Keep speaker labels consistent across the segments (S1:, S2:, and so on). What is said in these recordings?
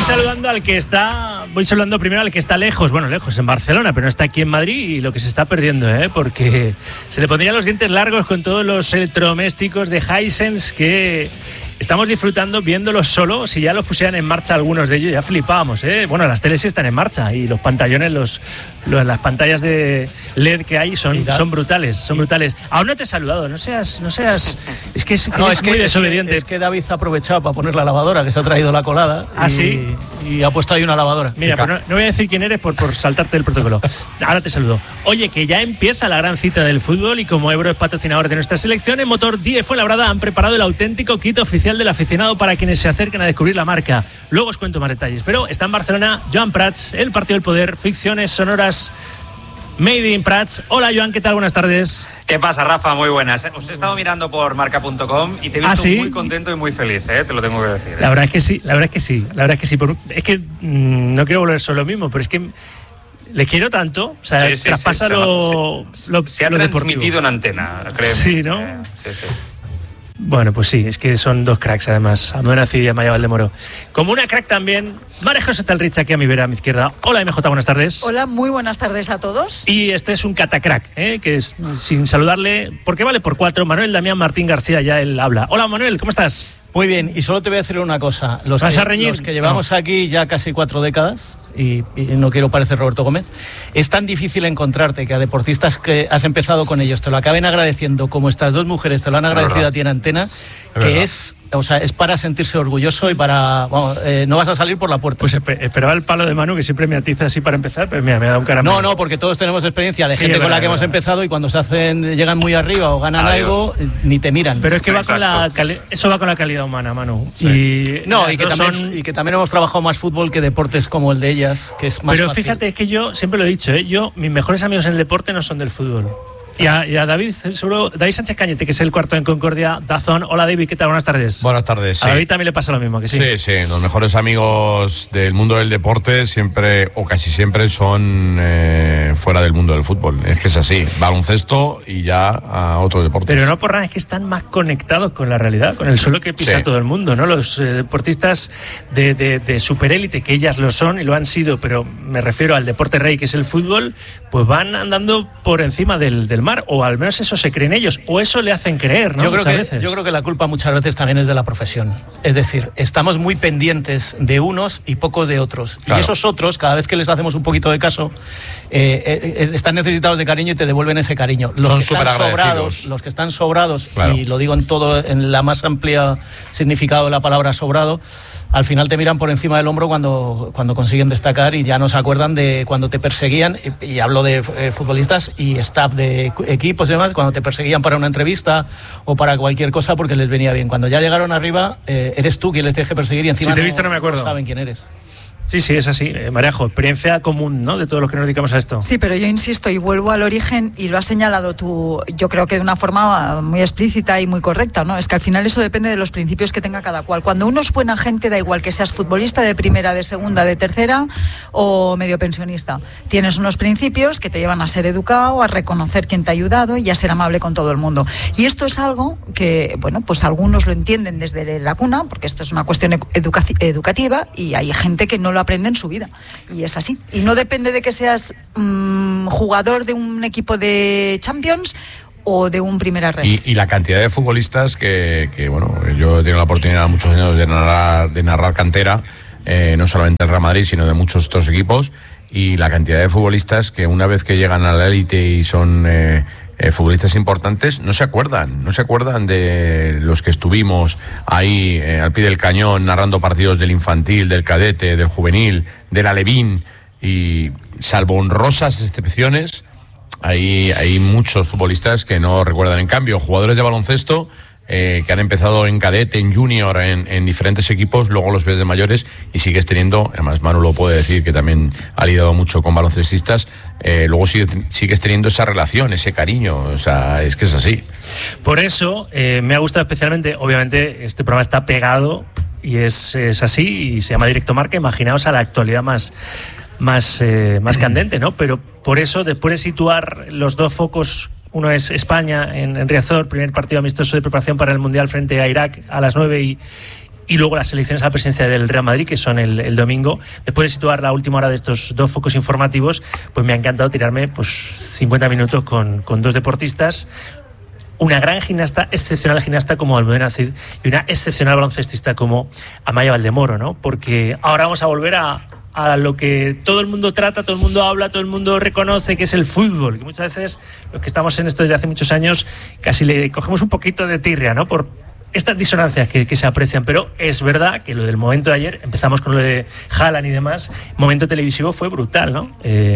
S1: Voy saludando primero al que está lejos, lejos en Barcelona, pero no está aquí en Madrid, y lo que se está perdiendo, porque se le pondrían los dientes largos con todos los electrodomésticos de Hisense que estamos disfrutando viéndolos solo. Si ya los pusieran en marcha algunos de ellos, ya flipábamos, las teles sí están en marcha y los pantallones, las pantallas de LED que hay son brutales, Aún no te he saludado, no seas es que es muy desobediente.
S2: Es que David ha aprovechado para poner la lavadora, que se ha traído la colada.
S1: ¿Sí?
S2: Y ha puesto ahí una lavadora.
S1: Mira, pues no voy a decir quién eres por saltarte el protocolo. Ahora te saludo. Oye, que ya empieza la gran cita del fútbol, y como Ebro es patrocinador de nuestra selección, en Motor 10 Fuenlabrada han preparado el auténtico kit oficial del aficionado para quienes se acerquen a descubrir la marca. Luego os cuento más detalles, pero está en Barcelona Joan Prats, el partido del poder, ficciones sonoras Made in Prats. Hola Joan, ¿qué tal? Buenas tardes.
S3: ¿Qué pasa, Rafa? Muy buenas. Os he estado mirando por marca.com y te he visto muy contento y muy feliz, te lo tengo que decir.
S1: La verdad es que sí. Es que no quiero volver sobre lo mismo, pero es que le quiero tanto, traspasa lo
S3: se ha transmitido en antena, créeme.
S1: Sí, ¿no?
S3: Sí.
S1: Bueno, pues sí, es que son dos cracks además, Almudena Cid y Amaya Valdemoro. Como una crack también, María José Talrich, aquí a mi vera, a mi izquierda. Hola MJ, buenas tardes.
S4: Hola, muy buenas tardes a todos.
S1: Y este es un catacrack, que es, sin saludarle, porque vale por 4, Manuel Damián Martín García, ya él habla. Hola Manuel, ¿cómo estás?
S2: Muy bien, y solo te voy a decir una cosa. Los que llevamos aquí ya casi 4 décadas, y no quiero parecer Roberto Gómez, es tan difícil encontrarte que a deportistas que has empezado con ellos te lo acaben agradeciendo, como estas dos mujeres te lo han agradecido a ti en antena, que es para sentirse orgulloso y para... no vas a salir por la puerta.
S1: Pues esperaba el palo de Manu, que siempre me atiza así para empezar, pero mira, me ha dado un caramelo.
S2: No, porque todos tenemos experiencia de gente con la que hemos empezado, y cuando llegan muy arriba o ganan algo, ni te miran.
S1: Pero es que eso va con la calidad humana, Manu.
S2: Sí. Y que también hemos trabajado más fútbol que deportes como el de ellas, que es más
S1: Pero
S2: fácil.
S1: Fíjate, es que yo siempre lo he dicho, mis mejores amigos en el deporte no son del fútbol. Y a David, seguro, David Sánchez Cañete, que es el cuarto en Concordia, Dazón. Hola David, ¿qué tal? Buenas tardes.
S5: Buenas tardes.
S1: A David también le pasa lo mismo, que sí.
S5: Sí, los mejores amigos del mundo del deporte siempre, o casi siempre, son fuera del mundo del fútbol. Es que es así, baloncesto y ya a otro deporte.
S1: Pero no por nada, es que están más conectados con la realidad, con el suelo que pisa todo el mundo, ¿no? Los deportistas de superélite, que ellas lo son y lo han sido, pero me refiero al deporte rey, que es el fútbol, pues van andando por encima del mar, o al menos eso se creen ellos, o eso le hacen creer, ¿no? Yo
S2: creo que la culpa muchas veces también es de la profesión. Es decir, estamos muy pendientes de unos y pocos de otros. Claro. Y esos otros, cada vez que les hacemos un poquito de caso, están necesitados de cariño y te devuelven ese cariño. Los que están sobrados, claro, y lo digo en la más amplia significado de la palabra sobrado, al final te miran por encima del hombro cuando consiguen destacar, y ya no se acuerdan de cuando te perseguían, y hablo de futbolistas y staff de equipos y demás, cuando te perseguían para una entrevista o para cualquier cosa porque les venía bien. Cuando ya llegaron arriba, eres tú quien les deje perseguir, y encima
S1: si te he visto, no me acuerdo.
S2: No saben quién eres.
S1: Sí, es así, Marejo, experiencia común, ¿no?, de todos los que nos dedicamos a esto.
S4: Sí, pero yo insisto y vuelvo al origen, y lo has señalado tú, yo creo que de una forma muy explícita y muy correcta, ¿no? Es que al final eso depende de los principios que tenga cada cual. Cuando uno es buena gente, da igual que seas futbolista de primera, de segunda, de tercera o medio pensionista. Tienes unos principios que te llevan a ser educado, a reconocer quién te ha ayudado y a ser amable con todo el mundo. Y esto es algo que, pues algunos lo entienden desde la cuna, porque esto es una cuestión educativa, y hay gente que no lo aprende en su vida, y es así, y no depende de que seas jugador de un equipo de Champions o de un Primera Red.
S5: Y la cantidad de futbolistas que yo he tenido la oportunidad muchos años de narrar cantera, no solamente el Real Madrid, sino de muchos otros equipos, y la cantidad de futbolistas que una vez que llegan a la élite y son futbolistas importantes, no se acuerdan de los que estuvimos ahí al pie del cañón narrando partidos del infantil, del cadete, del juvenil, del alevín, y salvo honrosas excepciones, hay muchos futbolistas que no recuerdan. En cambio, jugadores de baloncesto que han empezado en cadete, en junior, en diferentes equipos, luego los ves de mayores y sigues teniendo, además Manu lo puede decir, que también ha lidiado mucho con baloncestistas, luego sigues teniendo esa relación, ese cariño, o sea, es que es así.
S1: Por eso me ha gustado especialmente, obviamente este programa está pegado y es así, y se llama Directo Marca, imaginaos a la actualidad más candente, ¿no? Pero por eso, después de situar los dos focos, uno es España en Riazor, primer partido amistoso de preparación para el Mundial frente a Irak a las 9, y luego las elecciones a la presidencia del Real Madrid, que son el domingo. Después de situar la última hora de estos dos focos informativos, pues me ha encantado tirarme 50 minutos con dos deportistas, una gran gimnasta, excepcional gimnasta como Almudena Cid y una excepcional baloncestista como Amaya Valdemoro, ¿no? Porque ahora vamos a volver a lo que todo el mundo trata, todo el mundo habla, todo el mundo reconoce, que es el fútbol, que muchas veces los que estamos en esto desde hace muchos años casi le cogemos un poquito de tirria, ¿no? Por estas disonancias que se aprecian, pero es verdad que lo del momento de ayer, empezamos con lo de Haaland y demás, momento televisivo fue brutal, ¿no?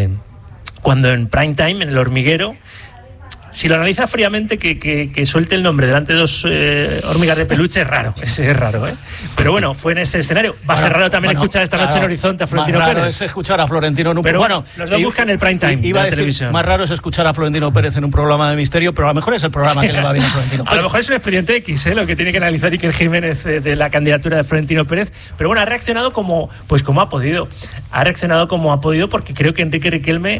S1: Cuando en prime time, en El Hormiguero, si lo analizas fríamente, que suelte el nombre delante de dos hormigas de peluche es raro, ¿eh? Pero bueno, fue en ese escenario. Va a ser raro también escuchar esta noche en Horizonte a Florentino Pérez.
S2: Más raro es escuchar a Florentino en un programa.
S1: Bueno, los dos buscan el prime time de la televisión.
S2: Más raro es escuchar a Florentino Pérez en un programa de misterio, pero a lo mejor es el programa que le va bien a Florentino Pérez.
S1: A lo mejor es un expediente X, lo que tiene que analizar Iker Jiménez de la candidatura de Florentino Pérez. Pero bueno, ha reaccionado como ha podido. Ha reaccionado como ha podido, porque creo que Enrique Riquelme,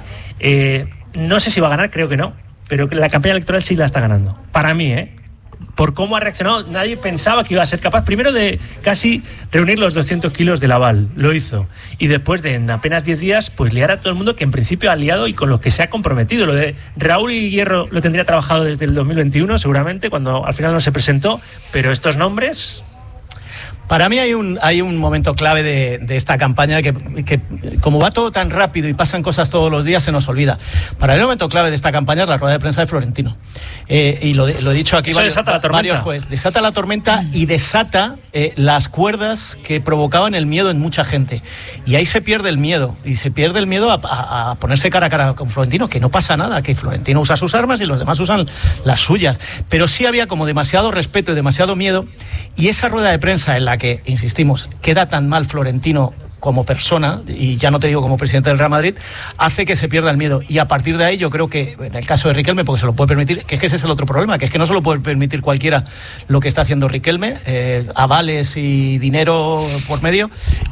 S1: no sé si va a ganar, creo que no, pero que la campaña electoral sí la está ganando. Para mí, por cómo ha reaccionado, nadie pensaba que iba a ser capaz, primero, de casi reunir los 200 kilos del aval. Lo hizo. Y después de, en apenas 10 días, pues liar a todo el mundo que en principio ha liado y con los que se ha comprometido. Lo de Raúl y Hierro lo tendría trabajado desde el 2021, seguramente, cuando al final no se presentó. Pero estos nombres...
S2: Para mí hay un momento clave de esta campaña que como va todo tan rápido y pasan cosas todos los días, se nos olvida. Para mí el momento clave de esta campaña es la rueda de prensa de Florentino. Y lo he dicho aquí varios jueces. Desata la tormenta y desata las cuerdas que provocaban el miedo en mucha gente. Y ahí se pierde el miedo. Y se pierde el miedo a ponerse cara a cara con Florentino, que no pasa nada, que Florentino usa sus armas y los demás usan las suyas. Pero sí había como demasiado respeto y demasiado miedo. Y esa rueda de prensa en la que, insistimos, queda tan mal Florentino como persona, y ya no te digo como presidente del Real Madrid, hace que se pierda el miedo. Y a partir de ahí yo creo que, en el caso de Riquelme, porque se lo puede permitir, que es que ese es el otro problema, que es que no se lo puede permitir cualquiera lo que está haciendo Riquelme, avales y dinero por medio,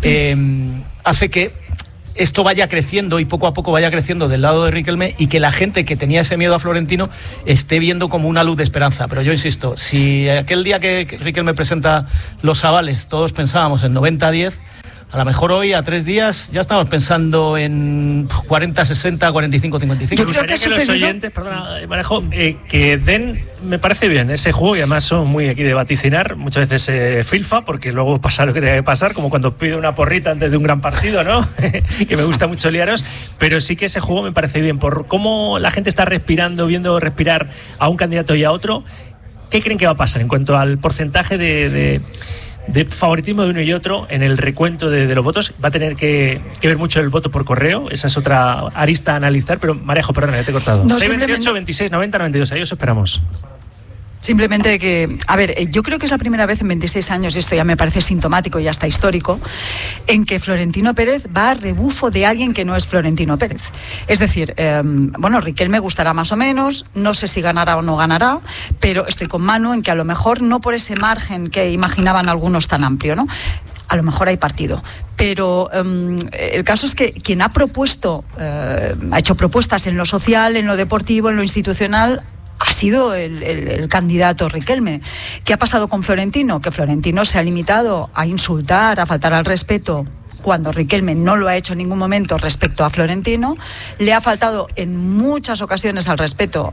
S2: hace que esto vaya creciendo y poco a poco vaya creciendo del lado de Riquelme, y que la gente que tenía ese miedo a Florentino esté viendo como una luz de esperanza. Pero yo insisto, si aquel día que Riquelme presenta los avales todos pensábamos en 90-10, a lo mejor hoy, a 3 días, ya estamos pensando en 40-60, 45-55.
S1: Yo creo que los oyentes, perdona, Marejo, que den, me parece bien, ese juego, y además son muy aquí de vaticinar, muchas veces filfa, porque luego pasa lo que tiene que pasar, como cuando pido una porrita antes de un gran partido, ¿no? Que me gusta mucho liaros, pero sí que ese juego me parece bien, por cómo la gente está respirando, viendo respirar a un candidato y a otro. ¿Qué creen que va a pasar en cuanto al porcentaje de favoritismo de uno y otro en el recuento de los votos? Va a tener que ver mucho el voto por correo, esa es otra arista a analizar, pero Marejo, perdona, ya te he cortado. No, 628, 26, 90, 92, ahí os esperamos.
S4: Simplemente que, a ver, yo creo que es la primera vez en 26 años, y esto ya me parece sintomático y hasta histórico, en que Florentino Pérez va a rebufo de alguien que no es Florentino Pérez. Es decir, Riquelme gustará más o menos, no sé si ganará o no ganará, pero estoy con Manu en que a lo mejor no por ese margen que imaginaban algunos tan amplio, ¿no? A lo mejor hay partido. Pero el caso es que quien ha propuesto, ha hecho propuestas en lo social, en lo deportivo, en lo institucional, ha sido el candidato Riquelme. ¿Qué ha pasado con Florentino? Que Florentino se ha limitado a insultar, a faltar al respeto, cuando Riquelme no lo ha hecho en ningún momento respecto a Florentino. Le ha faltado en muchas ocasiones al respeto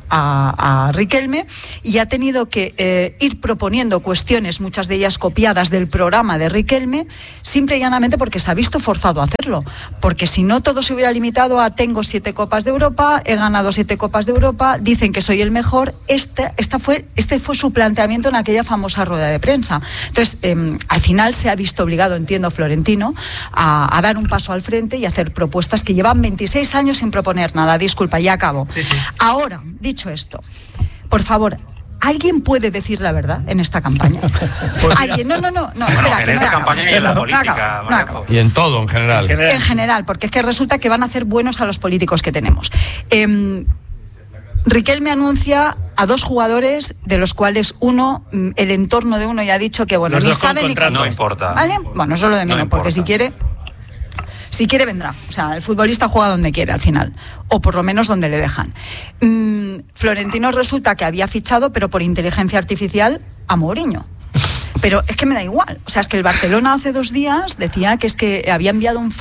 S4: a Riquelme, y ha tenido que ir proponiendo cuestiones, muchas de ellas copiadas del programa de Riquelme, simple y llanamente porque se ha visto forzado a hacerlo. Porque si no, todo se hubiera limitado a: tengo 7 Copas de Europa, he ganado 7 Copas de Europa, dicen que soy el mejor. Este fue su planteamiento en aquella famosa rueda de prensa. Entonces, al final se ha visto obligado, entiendo, Florentino, a dar un paso al frente y hacer propuestas que llevan 26 años sin proponer nada. Disculpa, ya acabo. Sí. Ahora, dicho esto, por favor, ¿alguien puede decir la verdad en esta campaña? ¿Alguien? No, espera,
S3: en esta campaña y en la política.
S4: No acabo.
S5: Y en todo, en general.
S4: En general, porque es que resulta que van a hacer buenos a los políticos que tenemos. Riquelme anuncia a 2 jugadores, de los cuales uno, el entorno de uno ya ha dicho que, bueno, ni sabe ni cómo.
S3: No importa.
S4: ¿Vale? Bueno, eso es lo de menos, porque si quiere vendrá. O sea, el futbolista juega donde quiere al final, o por lo menos donde le dejan. Florentino resulta que había fichado, pero por inteligencia artificial, a Mourinho. Pero es que me da igual. O sea, es que el Barcelona hace 2 días decía que es que había enviado un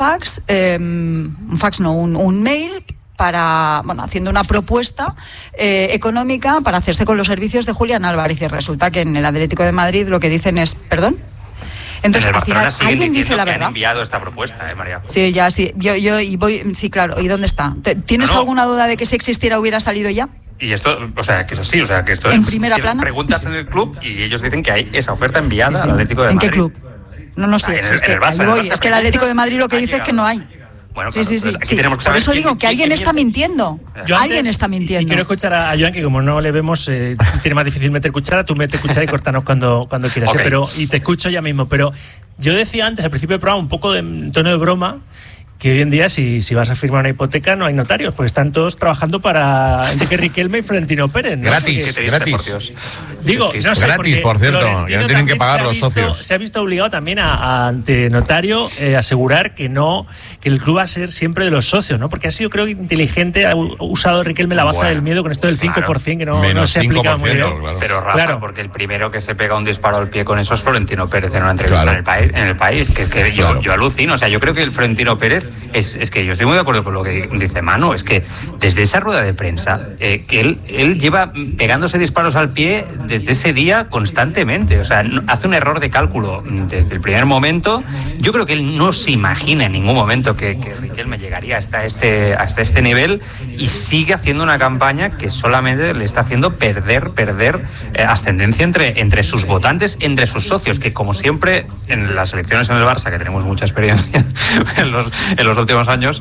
S4: mail para, haciendo una propuesta económica para hacerse con los servicios de Julián Álvarez, y resulta que en el Atlético de Madrid lo que dicen es, ¿perdón?
S3: Entonces, al final, alguien dice la verdad.
S4: Han
S3: enviado esta propuesta, María.
S4: Sí, ya, sí. Sí, claro. ¿Y dónde está? ¿Tienes alguna duda de que si existiera hubiera salido ya?
S3: Y esto, que es así, que esto
S4: en primera plana.
S3: Preguntas en el club y ellos dicen que hay esa oferta enviada al Atlético de Madrid.
S4: ¿En qué club? No sé. Es que el Atlético de Madrid lo que dice es que no hay.
S3: Bueno,
S4: claro, sí.
S3: Tenemos que saber.
S4: Por eso digo que alguien está mintiendo. Alguien está mintiendo.
S1: Y quiero escuchar a Joan, que como no le vemos, tiene más difícil meter cuchara. Tú metes cuchara y cortanos cuando quieras. Okay. Y te escucho ya mismo. Pero yo decía antes, al principio del programa, un poco en tono de broma, que hoy en día si vas a firmar una hipoteca no hay notarios, porque están todos trabajando para Enrique Riquelme y Florentino Pérez, ¿no?
S5: Gratis.
S1: Digo, no sé,
S5: gratis, por cierto, que no tienen que pagar los socios.
S1: Se ha visto obligado también ante notario asegurar que el club va a ser siempre de los socios, ¿no? Porque ha sido, creo, inteligente, ha usado Riquelme la baza del miedo con esto del 5%, que no se ha aplicado muy bien.
S3: Claro. Pero Rafa, porque el primero que se pega un disparo al pie con eso es Florentino Pérez en una entrevista en el país, que es que yo alucino. O sea, yo creo que el Florentino Pérez es que yo estoy muy de acuerdo con lo que dice Manu, es que desde esa rueda de prensa, que él lleva pegándose disparos al pie desde ese día constantemente. O sea, hace un error de cálculo desde el primer momento. Yo creo que él no se imagina en ningún momento que Riquelme llegaría hasta este nivel, y sigue haciendo una campaña que solamente le está haciendo perder ascendencia entre sus votantes, entre sus socios, que como siempre en las elecciones en el Barça, que tenemos mucha experiencia en los últimos años,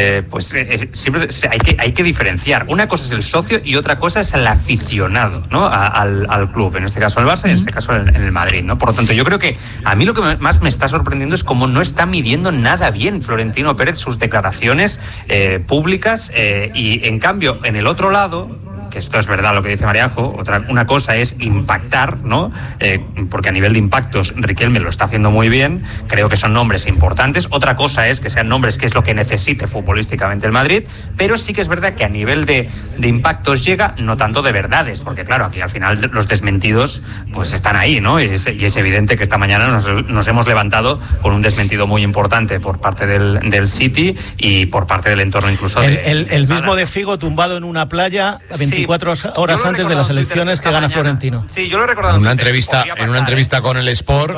S3: siempre hay que diferenciar. Una cosa es el socio y otra cosa es el aficionado, ¿no? al club, en este caso el Barça y en este caso en el Madrid, ¿no? Por lo tanto, yo creo que a mí lo que más me está sorprendiendo es cómo no está midiendo nada bien Florentino Pérez sus declaraciones públicas, y en cambio en el otro lado, que esto es verdad lo que dice Marianjo, una cosa es impactar, ¿no? Porque a nivel de impactos Riquelme lo está haciendo muy bien, creo que son nombres importantes. Otra cosa es que sean nombres que es lo que necesite futbolísticamente el Madrid, pero sí que es verdad que a nivel de impactos llega, no tanto de verdades, porque claro, aquí al final los desmentidos pues están ahí, ¿no? Y es evidente que esta mañana nos hemos levantado con un desmentido muy importante por parte del City y por parte del entorno incluso
S2: el mismo de Figo tumbado en una playa 24 horas antes de las elecciones que gana Florentino.
S3: Sí, yo lo he recordado
S5: en una entrevista con el Sport,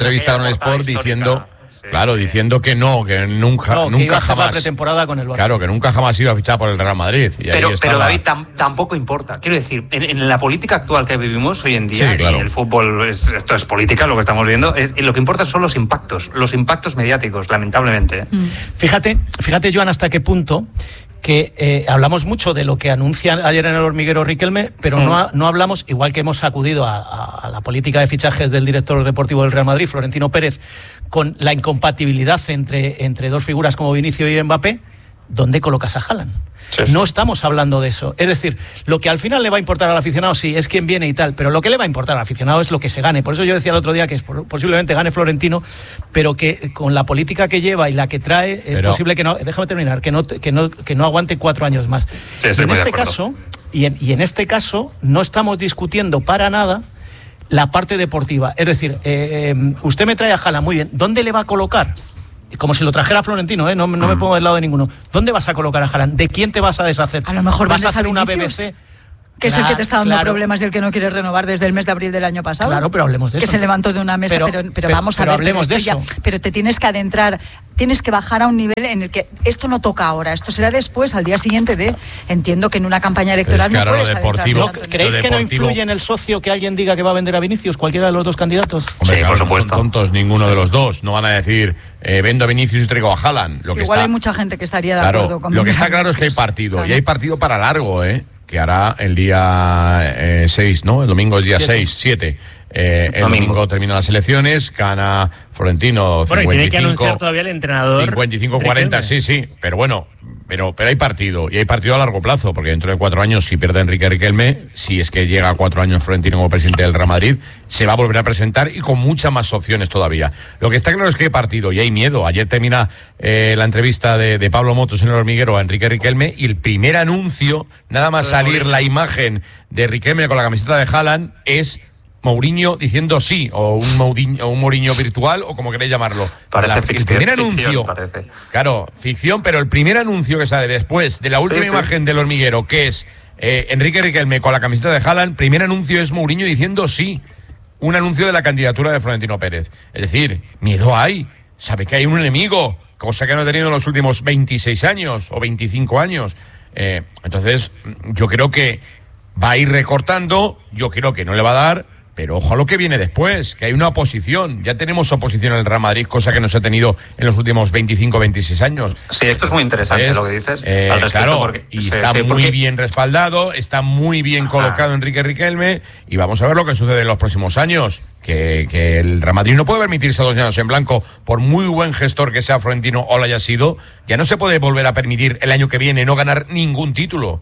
S5: diciendo diciendo que nunca jamás.
S2: La pretemporada con el Barça.
S5: Claro, que nunca jamás iba a fichar por el Real Madrid.
S3: Pero David, tampoco importa. Quiero decir, en la política actual que vivimos hoy en día, y el fútbol, esto es política, lo que estamos viendo, lo que importa son los impactos mediáticos, lamentablemente.
S2: Fíjate, Joan, hasta qué punto que hablamos mucho de lo que anuncia ayer en el Hormiguero Riquelme, pero no hablamos, igual que hemos acudido a la política de fichajes del director deportivo del Real Madrid, Florentino Pérez, con la incompatibilidad entre dos figuras como Vinicius y Mbappé, ¿dónde colocas a Haaland? Sí. No estamos hablando de eso. Es decir, lo que al final le va a importar al aficionado, sí, es quién viene y tal, pero lo que le va a importar al aficionado es lo que se gane. Por eso yo decía el otro día que posiblemente gane Florentino, pero que con la política que lleva y la que trae, es posible que no, déjame terminar, que no aguante 4 años más.
S3: Sí,
S2: en este caso, no estamos discutiendo para nada la parte deportiva. Es decir, usted me trae a Haaland, muy bien, ¿dónde le va a colocar? Como si lo trajera Florentino, no me pongo del lado de ninguno. ¿Dónde vas a colocar a Haaland? ¿De quién te vas a deshacer?
S4: A lo mejor
S2: vas a hacer una BBC,
S4: que es el que te está dando problemas y el que no quiere renovar desde el mes de abril del año pasado.
S2: Claro, pero hablemos de eso.
S4: Que se levantó de una mesa, pero vamos a ver.
S2: Hablemos de eso.
S4: Pero te tienes que adentrar, tienes que bajar a un nivel en el que esto no toca ahora, esto será después, al día siguiente de... Entiendo que en una campaña electoral no puedes adentrar.
S2: ¿Creéis que no influye en el socio que alguien diga que va a vender a Vinicius, cualquiera de los dos candidatos?
S5: Hombre, sí, por supuesto. No son tontos ninguno de los dos, no van a decir vendo a Vinicius y traigo a Haaland.
S4: Igual hay mucha gente que estaría de acuerdo con...
S5: Lo que está claro es que hay partido, y hay partido para largo, que hará el día 6, ¿no? El domingo es día 7. El domingo terminan las elecciones, gana Florentino 55.
S1: Bueno, y tiene que anunciar todavía el entrenador.
S5: 55-40, sí, pero bueno, pero hay partido, y hay partido a largo plazo, porque dentro de 4 años, si pierde Enrique Riquelme, si es que llega a 4 años Florentino como presidente del Real Madrid, se va a volver a presentar y con muchas más opciones todavía. Lo que está claro es que hay partido y hay miedo. Ayer termina la entrevista de Pablo Motos en el Hormiguero a Enrique Riquelme, y el primer anuncio, nada más salir la imagen de Riquelme con la camiseta de Haaland, es Mourinho diciendo sí, o un Mourinho virtual, o como queréis llamarlo.
S3: Parece ficción. El primer anuncio,
S5: parece. Claro, ficción, pero el primer anuncio que sale después de la última imagen del hormiguero, que es Enrique Riquelme con la camiseta de Haaland, primer anuncio es Mourinho diciendo sí. Un anuncio de la candidatura de Florentino Pérez. Es decir, miedo hay. Sabe que hay un enemigo, cosa que no ha tenido en los últimos 26 años o 25 años. Entonces, yo creo que va a ir recortando, yo creo que no le va a dar, pero ojo a lo que viene después, que hay una oposición. Ya tenemos oposición en el Real Madrid, cosa que no se ha tenido en los últimos 25 o 26 años.
S3: Sí, esto es muy interesante lo que dices al respecto.
S5: Claro,
S3: porque,
S5: y está muy bien respaldado, está muy bien colocado Enrique Riquelme, y vamos a ver lo que sucede en los próximos años. Que el Real Madrid no puede permitirse 2 años en blanco, por muy buen gestor que sea Florentino o lo haya sido. Ya no se puede volver a permitir el año que viene no ganar ningún título.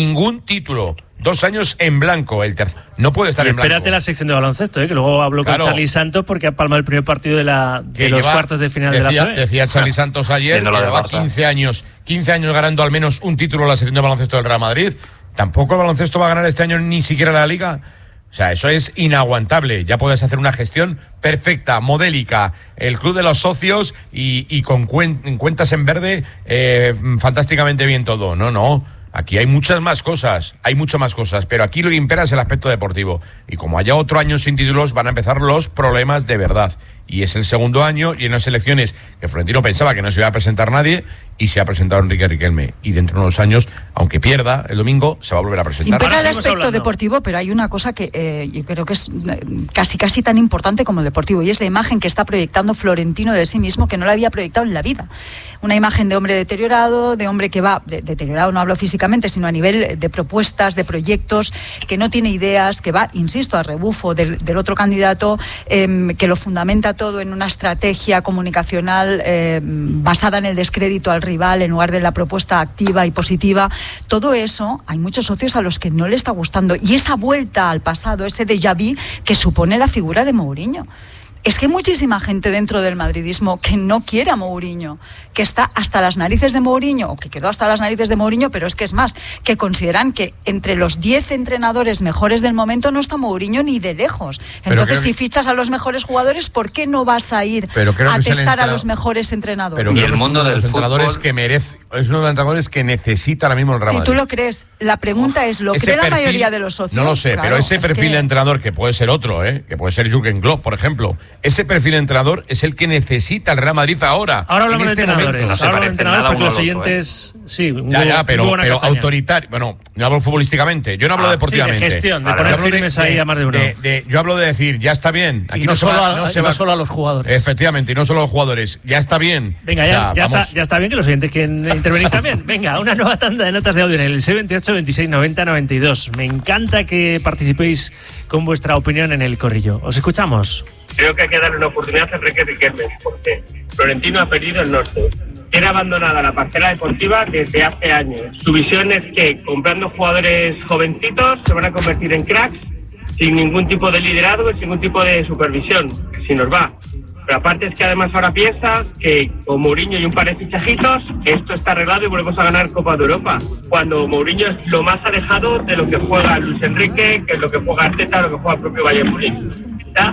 S5: 2 años en blanco, el tercero. No puede estar en blanco.
S1: Espérate la sección de baloncesto, que luego hablo con Charly Santos, porque ha palmado el primer partido de los cuartos de final de la CB.
S5: Decía Charly Santos ayer que lleva 15 años ganando al menos un título en la sección de baloncesto del Real Madrid. Tampoco el baloncesto va a ganar este año ni siquiera la Liga. O sea, eso es inaguantable. Ya puedes hacer una gestión perfecta, modélica, el club de los socios y con cuentas en verde, fantásticamente bien todo. No. Aquí hay muchas más cosas, pero aquí lo que impera es el aspecto deportivo. Y como haya otro año sin títulos, van a empezar los problemas de verdad. Y es el segundo año y en las elecciones que Florentino pensaba que no se iba a presentar nadie y se ha presentado Enrique Riquelme. Y dentro de unos años, aunque pierda el domingo, se va a volver a presentar.
S4: Impera el aspecto deportivo, pero hay una cosa que yo creo que es casi tan importante como el deportivo, y es la imagen que está proyectando Florentino de sí mismo, que no la había proyectado en la vida. Una imagen de hombre deteriorado, de hombre que va, deteriorado no hablo físicamente, sino a nivel de propuestas, de proyectos, que no tiene ideas, que va, insisto, a rebufo del otro candidato, que lo fundamenta todo en una estrategia comunicacional basada en el descrédito al rival en lugar de la propuesta activa y positiva. Todo eso, hay muchos socios a los que no le está gustando, y esa vuelta al pasado, ese déjà vu que supone la figura de Mourinho. Es que hay muchísima gente dentro del madridismo que no quiere a Mourinho, que está hasta las narices de Mourinho, o que quedó hasta las narices de Mourinho, pero es que es más, que consideran que entre los 10 entrenadores mejores del momento no está Mourinho ni de lejos. Entonces, si fichas a los mejores jugadores, ¿por qué no vas a ir a testar a los mejores entrenadores?
S5: Pero y el mundo del fútbol que merece, es uno de los entrenadores que necesita ahora mismo el Real Madrid.
S4: Si tú lo crees, la pregunta es, ¿lo cree la mayoría de los socios?
S5: No lo sé, claro, pero ese perfil de entrenador, que puede ser otro, que puede ser Jürgen Klopp, por ejemplo, ese perfil de entrenador es el que necesita el Real Madrid ahora.
S1: Ahora hablamos de entrenadores. No ahora de entrenadores porque los siguientes... Sí,
S5: pero autoritario. Bueno, no hablo futbolísticamente. Yo no hablo deportivamente.
S1: Sí, de gestión, de poner firmes ahí a más de uno.
S5: Yo hablo de decir, ya está bien. Aquí
S2: no solo a los jugadores.
S5: Efectivamente, y no solo a los jugadores. Ya está bien.
S1: Venga, ya está bien que los oyentes quieren intervenir también. Venga, una nueva tanda de notas de audio en el 628 26 90 92. Me encanta que participéis con vuestra opinión en el corrillo. Os escuchamos.
S6: Creo que hay que darle una oportunidad a Enrique Riquelme, porque Florentino ha perdido el norte. Tiene abandonada la parcela deportiva desde hace años. Su visión es que comprando jugadores jovencitos se van a convertir en cracks sin ningún tipo de liderazgo y sin ningún tipo de supervisión, si nos va. Pero aparte es que además ahora piensa que con Mourinho y un par de fichajitos esto está arreglado y volvemos a ganar Copa de Europa. Cuando Mourinho es lo más alejado de lo que juega Luis Enrique, que es lo que juega Arteta, lo que juega el propio Bayern Múnich. Está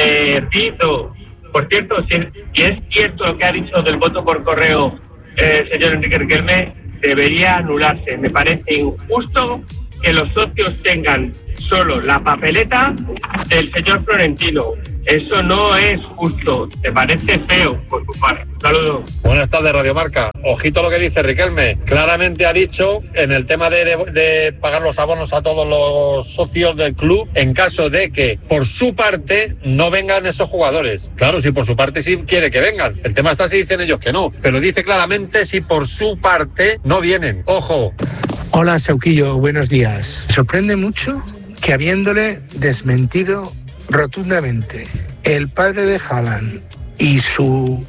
S6: perdido. Por cierto, si es cierto lo que ha dicho del voto por correo el señor Enrique Riquelme, debería anularse. Me parece injusto que los socios tengan solo la papeleta del señor Florentino. Eso no es justo. Me parece feo por tu parte. Saludos.
S7: Buenas tardes, Radio Marca. Ojito lo que dice Riquelme. Claramente ha dicho en el tema de pagar los abonos a todos los socios del club en caso de que por su parte no vengan esos jugadores. Claro, si por su parte sí quiere que vengan. El tema está si dicen ellos que no. Pero dice claramente si por su parte no vienen. Ojo.
S8: Hola, Sauquillo. Buenos días. Me sorprende mucho que habiéndole desmentido rotundamente el padre de Haaland y su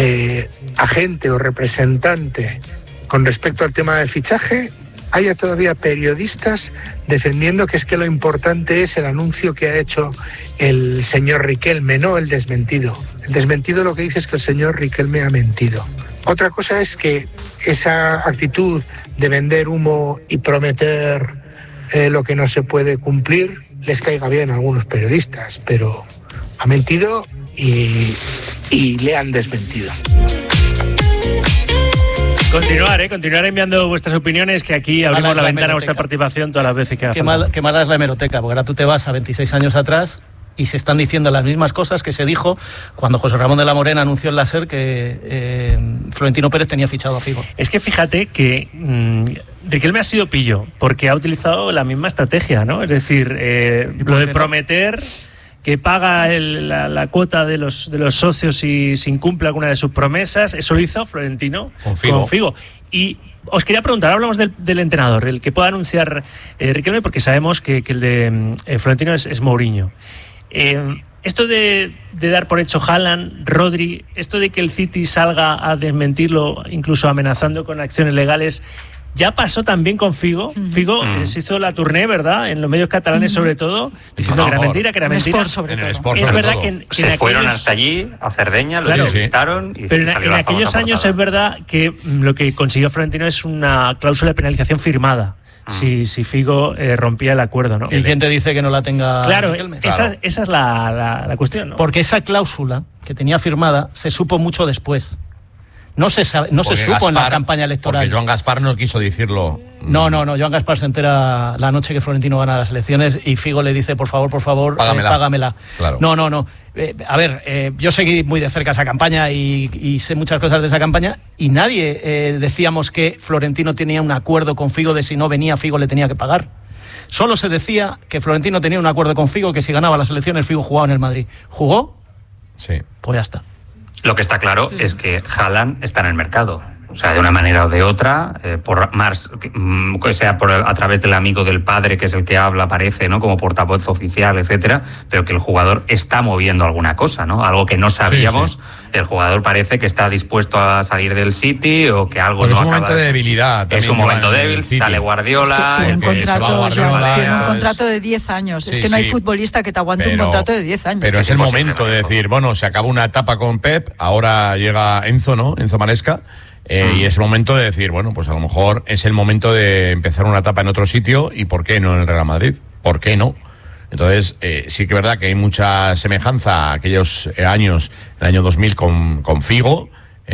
S8: agente o representante con respecto al tema del fichaje, haya todavía periodistas defendiendo que es que lo importante es el anuncio que ha hecho el señor Riquelme, no el desmentido. El desmentido lo que dice es que el señor Riquelme ha mentido. Otra cosa es que esa actitud de vender humo y prometer lo que no se puede cumplir, les caiga bien a algunos periodistas, pero ha mentido y le han desmentido.
S1: Continuar enviando vuestras opiniones, que aquí abrimos la ventana a vuestra participación todas las veces que haga falta.
S2: Qué mala es la hemeroteca, porque ahora tú te vas a 26 años atrás y se están diciendo las mismas cosas que se dijo cuando José Ramón de la Morena anunció en la SER que Florentino Pérez tenía fichado a Figo.
S1: Es que fíjate que Riquelme ha sido pillo, porque ha utilizado la misma estrategia, ¿no? Es decir, lo de prometer que paga la cuota de los socios si incumple alguna de sus promesas. Eso lo hizo Florentino con Figo. Y os quería preguntar, hablamos del entrenador, el que pueda anunciar Riquelme, porque sabemos que el de Florentino es Mourinho. Esto de dar por hecho Haaland, Rodri, esto de que el City salga a desmentirlo, incluso amenazando con acciones legales, ya pasó también con Figo. Figo se hizo la tournée, ¿verdad? En los medios catalanes, sobre todo, diciendo que era mentira, que era mentira.
S5: Es
S1: verdad que
S3: se fueron hasta allí a Cerdeña, lo entrevistaron. Y
S1: pero en aquellos años es verdad que lo que consiguió Florentino es una cláusula de penalización firmada. Si Figo rompía el acuerdo, ¿no?
S2: ¿Y quién te dice que no la tenga?
S1: Claro, esa es la cuestión, ¿no?
S2: Porque esa cláusula que tenía firmada se supo mucho después. No se supo Gaspar, en la campaña electoral.
S5: Porque Joan Gaspar no quiso decirlo.
S2: No, Joan Gaspar se entera la noche que Florentino gana las elecciones y Figo le dice, por favor, págamela.
S5: Claro.
S2: No. A ver, yo seguí muy de cerca esa campaña y sé muchas cosas de esa campaña y nadie decíamos que Florentino tenía un acuerdo con Figo de si no venía Figo le tenía que pagar. Solo se decía que Florentino tenía un acuerdo con Figo que si ganaba las elecciones Figo jugaba en el Madrid. ¿Jugó?
S5: Sí.
S2: Pues ya está.
S3: Lo que está claro es que Haaland está en el mercado. O sea, de una manera o de otra, a través del amigo del padre, que es el que habla, aparece, ¿no? Como portavoz oficial, etcétera, pero que el jugador está moviendo alguna cosa, ¿no? Algo que no sabíamos. Sí. El jugador parece que está dispuesto a salir del City o que algo no acaba.
S5: Es un momento de debilidad.
S3: Es un momento débil, sale Guardiola.
S4: Tiene un contrato de 10 años. Es que no hay futbolista que te aguante un contrato de 10 años.
S5: Pero es el momento de decir, bueno, se acabó una etapa con Pep, ahora llega Enzo, ¿no? Enzo Maresca. Y es el momento de decir, bueno, pues a lo mejor es el momento de empezar una etapa en otro sitio y ¿por qué no en el Real Madrid? ¿Por qué no? Entonces, sí que es verdad que hay mucha semejanza a aquellos años, el año 2000 con Figo.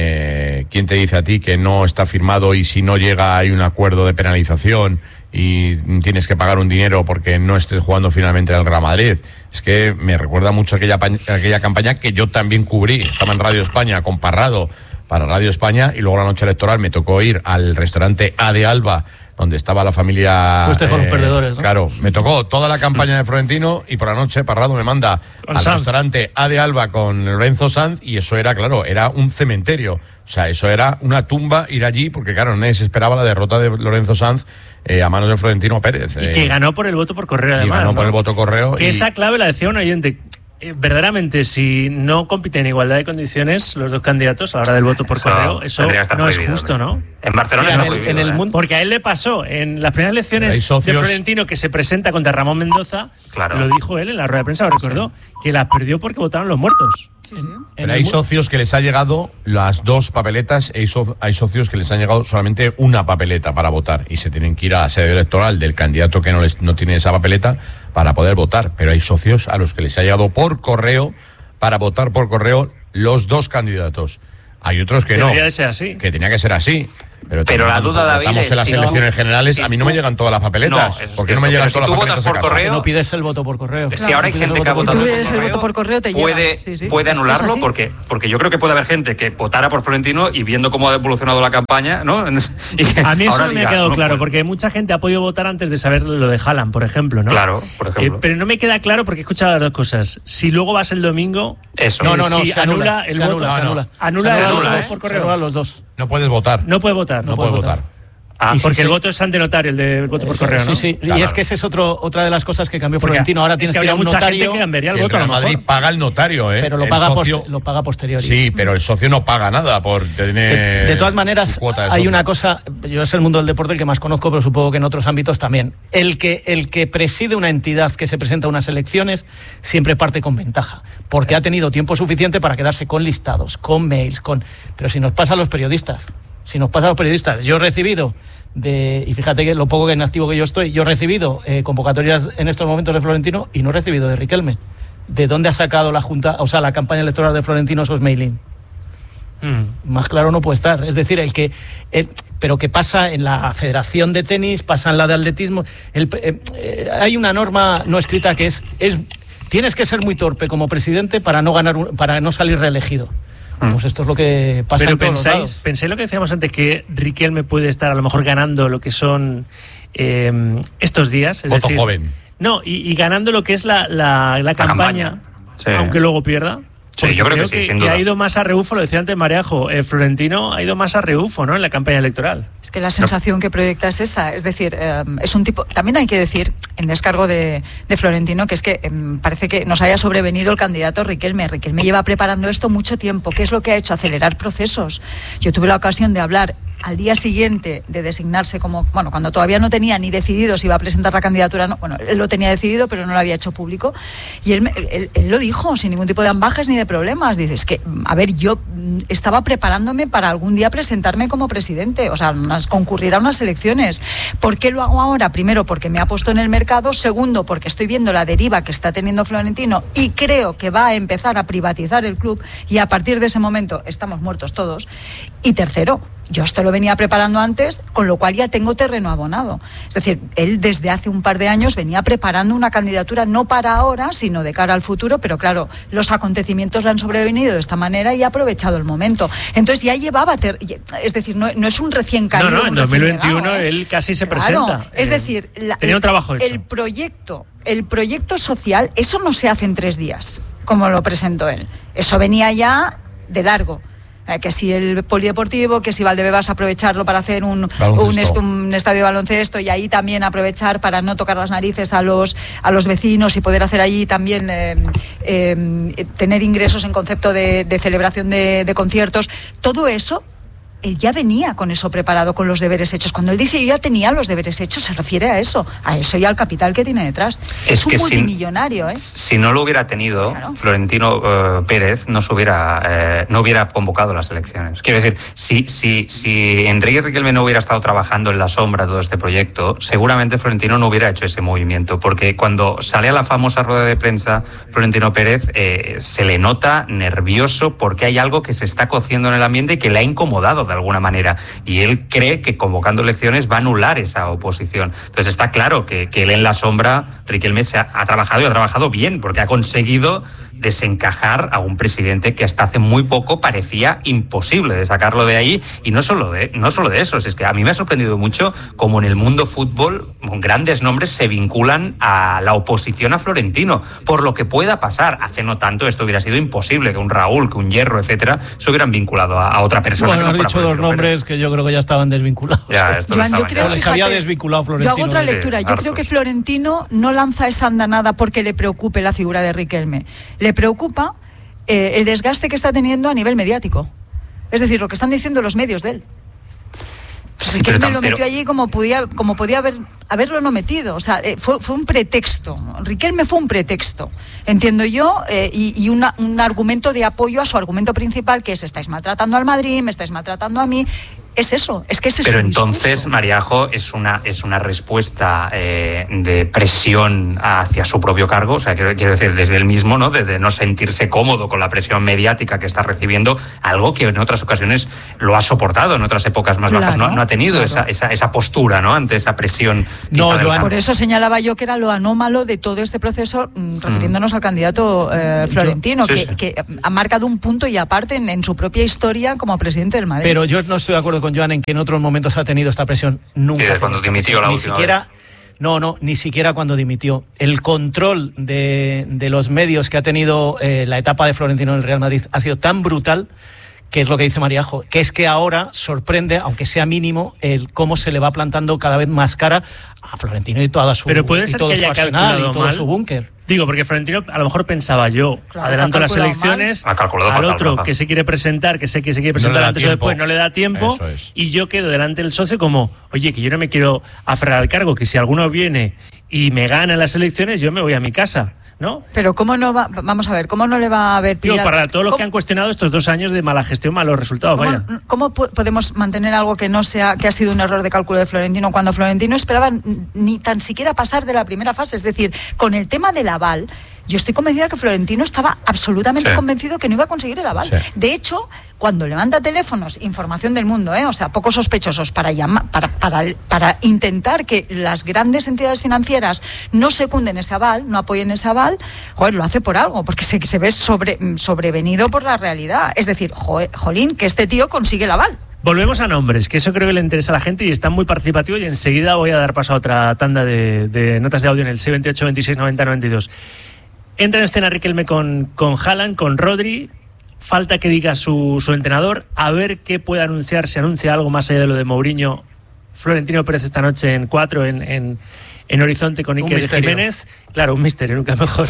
S5: ¿Quién te dice a ti que no está firmado y si no llega hay un acuerdo de penalización y tienes que pagar un dinero porque no estés jugando finalmente en el Real Madrid? Es que me recuerda mucho aquella campaña que yo también cubrí. Estaba en Radio España con Parrado para Radio España y luego la noche electoral me tocó ir al restaurante A de Alba donde estaba la familia.
S2: Fuiste con los perdedores, ¿no?
S5: Claro, me tocó toda la campaña de Florentino y por la noche Parrado me manda al restaurante A de Alba con Lorenzo Sanz y eso era, claro, era un cementerio. O sea, eso era una tumba ir allí porque, claro, nadie se esperaba la derrota de Lorenzo Sanz a manos de Florentino Pérez.
S1: Y que ganó por el voto por correo, además.
S5: Ganó por el voto correo.
S1: Que esa clave la decía un oyente. Verdaderamente, si no compiten en igualdad de condiciones los dos candidatos a la hora del voto por correo, eso no es justo, ¿no?
S3: En Barcelona
S1: está prohibido, en el mundo, porque a él le pasó en las primeras elecciones de Florentino, que se presenta contra Ramón Mendoza, lo dijo él en la rueda de prensa, lo recordó, que las perdió porque votaron los muertos.
S5: Pero hay socios que les ha llegado las dos papeletas, hay socios que les han llegado solamente una papeleta para votar y se tienen que ir a la sede electoral del candidato que no tiene esa papeleta para poder votar. Pero hay socios a los que les ha llegado por correo para votar por correo los dos candidatos. Hay otros que
S1: Debería de ser así.
S5: Que tenía que ser así.
S3: Pero la duda, David,
S5: es en las elecciones generales, a mí no me llegan todas las papeletas. ¿Por qué no me llegan todas las papeletas
S3: por correo?
S2: No pides el voto por correo.
S3: Si ahora hay gente que ha votado
S4: por correo, te
S3: puede anularlo porque yo creo que puede haber gente que votara por Florentino y viendo cómo ha evolucionado la campaña, ¿no?
S1: Y que a mí eso no me ha quedado claro, porque mucha gente ha podido votar antes de saber lo de Haaland, por ejemplo, ¿no?
S3: Claro, por ejemplo.
S1: Pero no me queda claro porque he escuchado las dos cosas. Si luego vas el domingo,
S3: eso.
S1: Si anula el voto, anula el voto por correo.
S2: Los dos.
S5: No puedes votar.
S1: No puede votar. Porque el voto es ante notario, el de voto por correo, ¿no?
S2: Sí. Claro. Y es que esa es otra de las cosas que cambió Florentino. Ahora tienes que ir a un notario.
S1: Que cambiaría el voto,
S5: Real Madrid paga el notario, ¿eh?
S2: Pero lo paga posteriori.
S5: Sí, pero el socio no paga nada por tener.
S2: De todas maneras, hay una cosa. Yo es el mundo del deporte el que más conozco, pero supongo que en otros ámbitos también. El que preside una entidad que se presenta a unas elecciones siempre parte con ventaja, porque ha tenido tiempo suficiente para quedarse con listados, con mails, Pero si nos pasa a los periodistas. Yo he recibido y fíjate que lo poco que en activo que yo estoy, yo he recibido convocatorias en estos momentos de Florentino y no he recibido de Riquelme. ¿De dónde ha sacado la Junta, o sea, la campaña electoral de Florentino esos mailing? Más claro no puede estar. Es decir, pero que pasa en la Federación de Tenis, pasa en la de Atletismo. Hay una norma no escrita que es tienes que ser muy torpe como presidente para no salir reelegido. Pues esto es lo que pasa.
S1: Pero
S2: en todos los lados.
S1: pensáis lo que decíamos antes, que Riquelme puede estar a lo mejor ganando lo que son estos días, es
S5: voto
S1: decir,
S5: joven.
S1: No, y ganando lo que es la campaña, sí, aunque luego pierda.
S3: Sí, yo creo que sí, sin duda.
S1: Que ha ido más a rebufo, lo decía antes Mariajo, Florentino ha ido más a rebufo, ¿no?, en la campaña electoral.
S4: Es que la sensación que proyecta es esa, es decir, es un tipo, también hay que decir, en descargo de Florentino, que es que parece que nos haya sobrevenido el candidato Riquelme. Riquelme lleva preparando esto mucho tiempo. ¿Qué es lo que ha hecho? Acelerar procesos. Yo tuve la ocasión de hablar al día siguiente de designarse como, bueno, cuando todavía no tenía ni decidido si iba a presentar la candidatura, no, bueno, él lo tenía decidido, pero no lo había hecho público, y él lo dijo sin ningún tipo de ambajes ni de problemas. Dices que, a ver, yo estaba preparándome para algún día presentarme como presidente, o sea, concurrir a unas elecciones. ¿Por qué lo hago ahora? Primero, porque me ha puesto en el mercado. Segundo, porque estoy viendo la deriva que está teniendo Florentino y creo que va a empezar a privatizar el club, y a partir de ese momento estamos muertos todos. Y tercero, yo esto lo venía preparando antes, con lo cual ya tengo terreno abonado. Es decir, él desde hace un par de años venía preparando una candidatura no para ahora, sino de cara al futuro, pero claro, los acontecimientos le han sobrevenido de esta manera y ha aprovechado el momento. Entonces ya llevaba, es decir, no es un recién caído.
S1: No, en 2021 llegado, él casi se presenta.
S4: Es decir,
S1: tenía un trabajo hecho.
S4: El proyecto social, eso no se hace en 3 días, como lo presentó él. Eso venía ya de largo. Que si el polideportivo, que si Valdebebas aprovecharlo para hacer un estadio de baloncesto, y ahí también aprovechar para no tocar las narices a los vecinos y poder hacer allí también tener ingresos en concepto de celebración de conciertos. Todo eso, él ya venía con eso preparado, con los deberes hechos. Cuando él dice yo ya tenía los deberes hechos, se refiere a eso y al capital que tiene detrás. Es un multimillonario,
S3: Si no lo hubiera tenido, claro, Florentino Pérez no hubiera convocado las elecciones. Quiero decir, si Enrique Riquelme no hubiera estado trabajando en la sombra de todo este proyecto, seguramente Florentino no hubiera hecho ese movimiento, porque cuando sale a la famosa rueda de prensa Florentino Pérez, se le nota nervioso porque hay algo que se está cociendo en el ambiente y que le ha incomodado de alguna manera, y él cree que convocando elecciones va a anular esa oposición. Entonces está claro que él en la sombra, Riquelme, ha trabajado y ha trabajado bien, porque ha conseguido desencajar a un presidente que hasta hace muy poco parecía imposible de sacarlo de ahí. Y no solo de eso, es que a mí me ha sorprendido mucho cómo en el mundo fútbol grandes nombres se vinculan a la oposición a Florentino, por lo que pueda pasar. Hace no tanto esto hubiera sido imposible, que un Raúl, que un Hierro, etcétera, se hubieran vinculado a otra persona.
S2: Bueno, has dicho 2 nombres que yo creo que ya estaban desvinculados. Les había desvinculado Florentino.
S4: Yo hago otra lectura. Yo creo que Florentino no lanza esa andanada porque le preocupe la figura de Riquelme. Le preocupa el desgaste que está teniendo a nivel mediático. Es decir, lo que están diciendo los medios de él. Sí, Riquelme lo metió allí como podía haberlo no metido. O sea, fue un pretexto. Riquelme fue un pretexto, entiendo yo, y un argumento de apoyo a su argumento principal, que es: estáis maltratando al Madrid, me estáis maltratando a mí. Es eso, es que es eso.
S3: Pero entonces, Mariajo, es una respuesta de presión hacia su propio cargo. O sea, quiero decir, desde él mismo, ¿no? De no sentirse cómodo con la presión mediática que está recibiendo, algo que en otras ocasiones lo ha soportado, en otras épocas más bajas. No ha tenido esa postura, ¿no?, ante esa presión.
S4: Por eso señalaba yo que era lo anómalo de todo este proceso, refiriéndonos al candidato Florentino, que ha marcado un punto y aparte en su propia historia como presidente del Madrid.
S2: Pero yo no estoy de acuerdo con Joan en que en otros momentos ha tenido esta presión. Nunca.
S3: Sí, cuando dimitió la última vez.
S2: Ni siquiera cuando dimitió. El control de los medios que ha tenido la etapa de Florentino en el Real Madrid ha sido tan brutal, que es lo que dice Mariajo, que es que ahora sorprende, aunque sea mínimo, el cómo se le va plantando cada vez más cara a Florentino y toda su,
S1: pero puede ser
S2: todo
S1: que haya
S2: su arsenal y todo
S1: mal
S2: su búnker.
S1: Digo, porque Florentino a lo mejor pensaba yo, adelanto las elecciones, al otro que se quiere presentar, que sé que se quiere presentar antes o después, no le da tiempo, y yo quedo delante del socio como, oye, que yo no me quiero aferrar al cargo, que si alguno viene y me gana en las elecciones, yo me voy a mi casa. ¿no?
S4: Pero ¿cómo no va? Vamos a ver, ¿cómo no le va a haber pillado?
S1: Para todos los que han cuestionado estos 2 años de mala gestión, malos resultados, vaya.
S4: ¿Cómo podemos mantener algo que no sea, que ha sido un error de cálculo de Florentino, cuando Florentino esperaba ni tan siquiera pasar de la primera fase? Es decir, con el tema del aval, yo estoy convencida que Florentino estaba absolutamente convencido que no iba a conseguir el aval. Sí. De hecho, cuando levanta teléfonos, información del mundo, o sea, poco sospechosos, para intentar que las grandes entidades no secunden ese aval, no apoyen ese aval, lo hace por algo, porque se ve sobrevenido por la realidad. Es decir, jolín, que este tío consigue el aval.
S1: Volvemos a nombres, que eso creo que le interesa a la gente y está muy participativo, y enseguida voy a dar paso a otra tanda de notas de audio en el 628 26 90 92. Entra en escena Riquelme con Haaland, con Rodri. Falta que diga su entrenador, a ver qué puede anunciar, si anuncia algo más allá de lo de Mourinho. Florentino Pérez esta noche en 4 en Horizonte con Iker Jiménez. Claro, un misterio, nunca mejor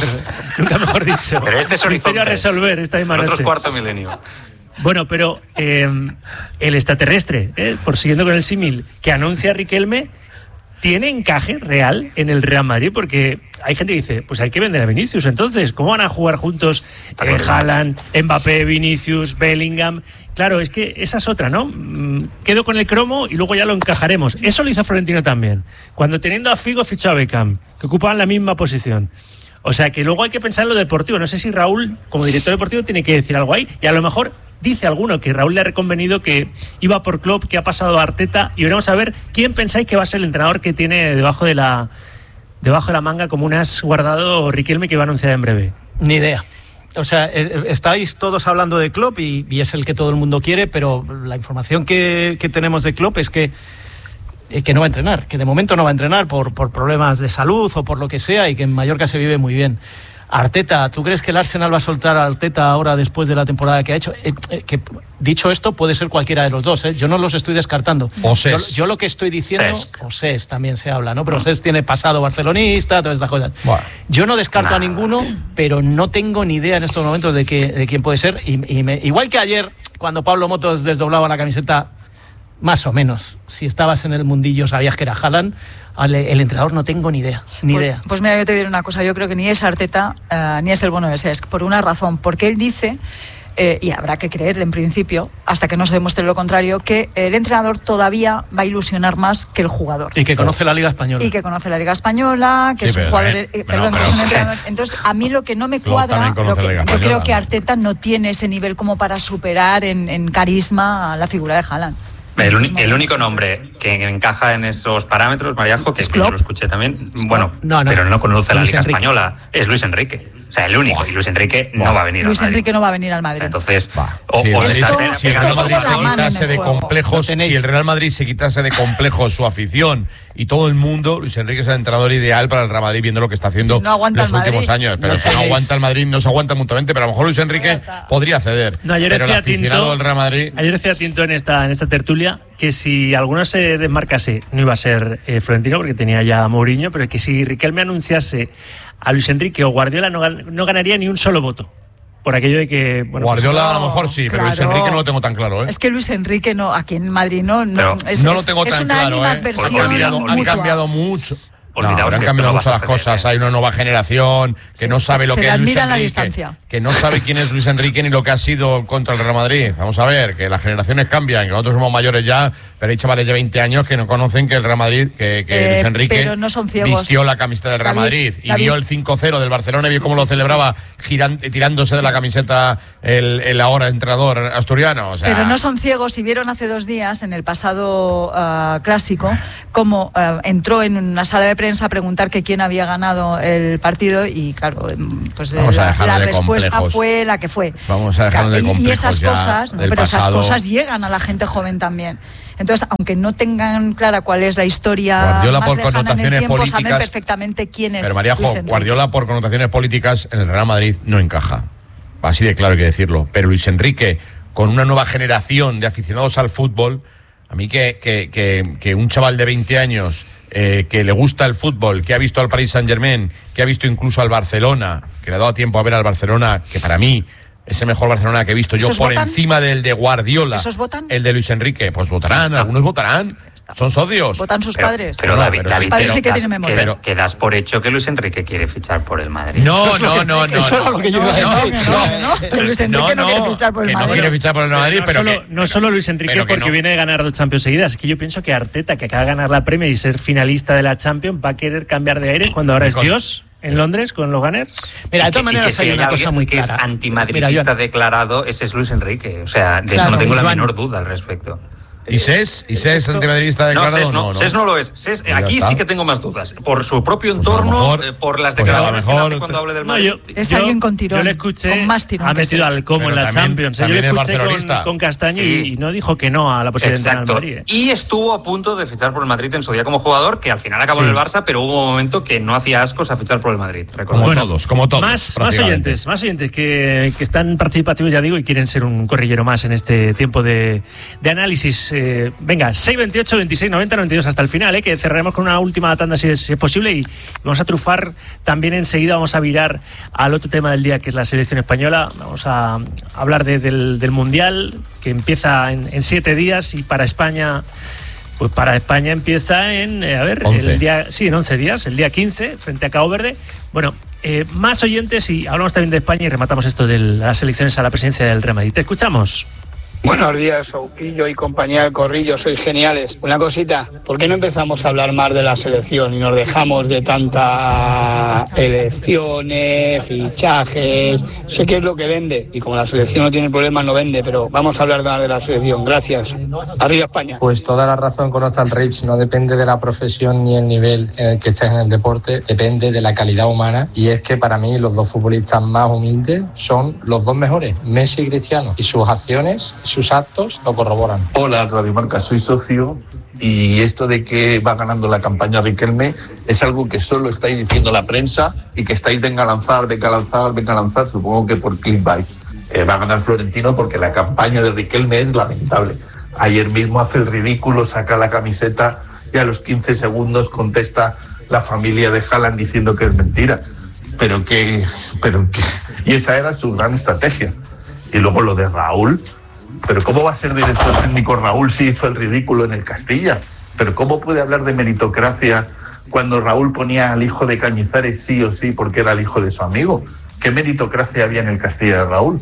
S1: dicho.
S3: Pero este es
S1: un misterio a resolver esta misma noche.
S3: Otro cuarto milenio.
S1: Bueno, pero el extraterrestre, por siguiendo con el símil, que anuncia Riquelme, ¿tiene encaje real en el Real Madrid? Porque hay gente que dice, pues hay que vender a Vinicius. Entonces, ¿cómo van a jugar juntos Haaland, Mbappé, Vinicius, Bellingham? Claro, es que esa es otra, ¿no? Quedo con el cromo y luego ya lo encajaremos. Eso lo hizo Florentino también. Cuando teniendo a Figo fichó a Beckham, que ocupaban la misma posición. O sea, que luego hay que pensar en lo deportivo. No sé si Raúl, como director deportivo, tiene que decir algo ahí. Y a lo mejor dice alguno que Raúl le ha reconvenido que iba por Klopp, que ha pasado a Arteta, y veremos a ver quién pensáis que va a ser el entrenador que tiene debajo de la manga, como un as guardado Riquelme, que va a anunciar en breve.
S2: Ni idea. O sea, estáis todos hablando de Klopp y es el que todo el mundo quiere, pero la información que tenemos de Klopp es que no va a entrenar, que de momento no va a entrenar por problemas de salud o por lo que sea, y que en Mallorca se vive muy bien. Arteta, ¿tú crees que el Arsenal va a soltar a Arteta ahora después de la temporada que ha hecho? Que dicho esto, puede ser cualquiera de los dos, ¿eh? Yo no los estoy descartando. Yo lo que estoy diciendo, Osés también se habla, ¿no? Pero Osés tiene pasado barcelonista, todas estas cosas. Bueno, yo no descarto a ninguno, pero no tengo ni idea en estos momentos de quién puede ser. Igual que ayer, cuando Pablo Motos desdoblaba la camiseta, más o menos, si estabas en el mundillo sabías que era Haaland. El entrenador no tengo ni idea.
S4: Pues mira, yo te diré una cosa, yo creo que ni es Arteta ni es el bueno de Cesc, por una razón, porque él dice, y habrá que creerle en principio, hasta que no se demuestre lo contrario, que el entrenador todavía va a ilusionar más que el jugador.
S2: Y que conoce la Liga Española.
S4: Y que conoce la Liga Española, que es un jugador... que es un entrenador. Entonces, a mí lo que no me cuadra, yo creo que Arteta no tiene ese nivel como para superar en carisma a la figura de Haaland.
S3: El único nombre que encaja en esos parámetros, Mariajo, que yo lo escuché también, pero no conoce la Liga Española, es Luis Enrique. O sea, el único. Y Luis Enrique no va a venir al Madrid.
S4: Luis Enrique no va a venir al Madrid.
S3: Entonces,
S5: si el Real Madrid se quitase de complejos, si el Real Madrid se quitase de complejos su afición y todo el mundo, Luis Enrique es el entrenador ideal para el Real Madrid, viendo lo que está haciendo los últimos años. Pero si no aguanta el Madrid, no se aguanta mutuamente, pero a lo mejor Luis Enrique podría ceder.
S1: Ayer
S5: pero el aficionado del Real Madrid...
S1: Ayer decía Tinto en esta tertulia que si alguno se desmarcase, no iba a ser Florentino, porque tenía ya a Mourinho, pero que si Riquelme anunciase a Luis Enrique o Guardiola, no ganaría ni un solo voto. Por aquello de que...
S5: Guardiola a lo mejor sí, pero Luis Enrique no lo tengo tan claro, ¿eh?
S4: Es que Luis Enrique no, aquí en Madrid no
S5: lo tengo tan claro, Han cambiado mucho. Han cambiado mucho las cosas. Hay una nueva generación que no sabe lo que es Luis Enrique, que no sabe quién es Luis Enrique ni lo que ha sido contra el Real Madrid. Vamos a ver, que las generaciones cambian, que nosotros somos mayores ya, pero hay chavales de 20 años que no conocen que el Real Madrid, que Luis Enrique vistió la camiseta del Real Madrid y vio el 5-0 del Barcelona y vio cómo lo celebraba tirándose de la camiseta el ahora entrenador asturiano. O sea,
S4: pero no son ciegos y vieron hace 2 días en el pasado clásico cómo entró en una sala de prensa a preguntar que quién había ganado el partido y claro, pues la respuesta fue la que fue.
S5: Vamos a dejarlo de complejos.
S4: Y esas cosas, pero esas cosas llegan a la gente joven también. Entonces, aunque no tengan clara cuál es la historia
S5: Guardiola
S4: más
S5: por
S4: lejana
S5: connotaciones
S4: en el tiempo,
S5: políticas,
S4: saben perfectamente quién es.
S5: Pero Mariajo,
S4: Luis Enrique.
S5: Guardiola por connotaciones políticas en el Real Madrid no encaja. Así de claro hay que decirlo. Pero Luis Enrique, con una nueva generación de aficionados al fútbol, a mí que un chaval de 20 años que le gusta el fútbol, que ha visto al Paris Saint-Germain, que ha visto incluso al Barcelona, que le ha dado tiempo a ver al Barcelona, que para mí es el mejor Barcelona que he visto yo por encima del de Guardiola.
S4: ¿Esos votan?
S5: El de Luis Enrique, pues votarán, algunos votarán. Son socios.
S4: Votan sus padres.
S3: Pero David,
S4: padres sí que tienen memoria.
S3: que das por hecho que Luis Enrique quiere fichar por el Madrid.
S5: No.
S2: Eso era lo que yo iba a decir.
S4: Luis Enrique no quiere fichar por el Madrid.
S5: No quiere fichar por el Madrid, pero
S1: no solo Luis Enrique porque viene de ganar 2 Champions seguidas. Es que yo pienso que Arteta, que acaba de ganar la Premier y ser finalista de la Champions, va a querer cambiar de aire cuando ahora es Dios en Londres con los Gunners.
S2: Mira, de todas maneras hay una cosa muy clara.
S3: Que es antimadridista declarado, ese es Luis Enrique. O sea, de eso no tengo la menor duda al respecto.
S5: ¿Y Ses antimadridista declarado?
S3: No, Ses no lo es. Ses, aquí sí que tengo más dudas. Por su propio entorno, por las declaraciones que hace cuando hable del Madrid.
S4: Es alguien con tirón.
S1: Yo le escuché,
S4: con más tirón
S1: ha metido al Como en la Champions. Yo le escuché con Castaño y no dijo que no a la posibilidad de entrenar al Madrid.
S3: Y estuvo a punto de fichar por el Madrid en su día como jugador, que al final acabó en el Barça, pero hubo un momento que no hacía ascos a fichar por el Madrid.
S5: Como todos.
S1: Más oyentes que están participativos, ya digo, y quieren ser un corrillero más en este tiempo de análisis. Venga, 628 26 90 92 hasta el final, que cerraremos con una última tanda si es posible y vamos a trufar también enseguida, vamos a virar al otro tema del día que es la selección española. Vamos a hablar del Mundial que empieza en 7 días y para España empieza en 11 días, el día 15 frente a Cabo Verde. Bueno, más oyentes y hablamos también de España y rematamos esto de las elecciones a la presidencia del Real Madrid. Te escuchamos.
S9: Buenos días, Souquillo y compañía del Corrillo, sois geniales. Una cosita, ¿por qué no empezamos a hablar más de la selección y nos dejamos de tantas elecciones, fichajes? Sé que es lo que vende y como la selección no tiene problemas no vende, pero vamos a hablar más de la selección. Gracias. Arriba España.
S10: Pues toda la razón con Ostal Rich, no depende de la profesión ni el nivel en el que estés en el deporte, depende de la calidad humana y es que para mí los 2 futbolistas más humildes son los 2 mejores, Messi y Cristiano, y sus acciones, sus actos lo corroboran.
S11: Hola, Radio Marca, soy socio y esto de que va ganando la campaña Riquelme es algo que solo estáis diciendo la prensa y que estáis venga a lanzar, supongo que por clickbaits. Va a ganar Florentino porque la campaña de Riquelme es lamentable. Ayer mismo hace el ridículo, saca la camiseta y a los 15 segundos contesta la familia de Haaland diciendo que es mentira. Pero que y esa era su gran estrategia. Y luego lo de Raúl. Pero ¿cómo va a ser director técnico Raúl si hizo el ridículo en el Castilla? Pero ¿cómo puede hablar de meritocracia cuando Raúl ponía al hijo de Cañizares sí o sí porque era el hijo de su amigo? ¿Qué meritocracia había en el Castilla de Raúl?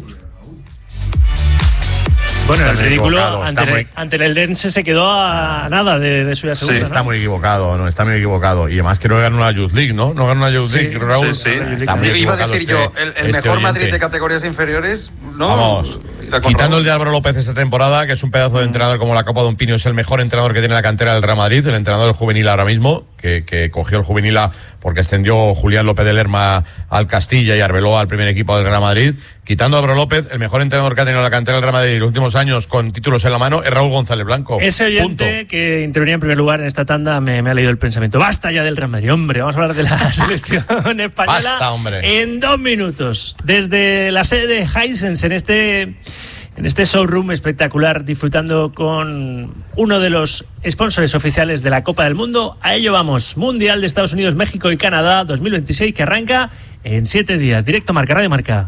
S1: Bueno, el ridículo ante el Eldense se quedó a nada de subir a segunda.
S5: Sí, está muy equivocado. Y además que no ganó una Youth League, ¿no? No ganó una Youth League, Raúl.
S12: Sí. Iba a decir yo, el mejor Madrid de categorías inferiores, ¿no?
S5: Vamos, quitando el de Álvaro López esta temporada, que es un pedazo de entrenador como la Copa de un Pino, es el mejor entrenador que tiene la cantera del Real Madrid, el entrenador del juvenil ahora mismo, que cogió el juvenil porque ascendió Julián López de Lerma al Castilla y Arbeloa al primer equipo del Real Madrid. Quitando a Álvaro López, el mejor entrenador que ha tenido la cantera del Real Madrid en los últimos años con títulos en la mano es Raúl González Blanco.
S1: Ese oyente que intervenía en primer lugar en esta tanda me ha leído el pensamiento. Basta ya del Real Madrid, hombre, vamos a hablar de la selección española.
S5: Basta, hombre.
S1: En 2 minutos. Desde la sede de Hisense, en este showroom espectacular, disfrutando con uno de los sponsors oficiales de la Copa del Mundo. A ello vamos, Mundial de Estados Unidos, México y Canadá 2026, que arranca en 7 días. Directo Marca, Radio Marca.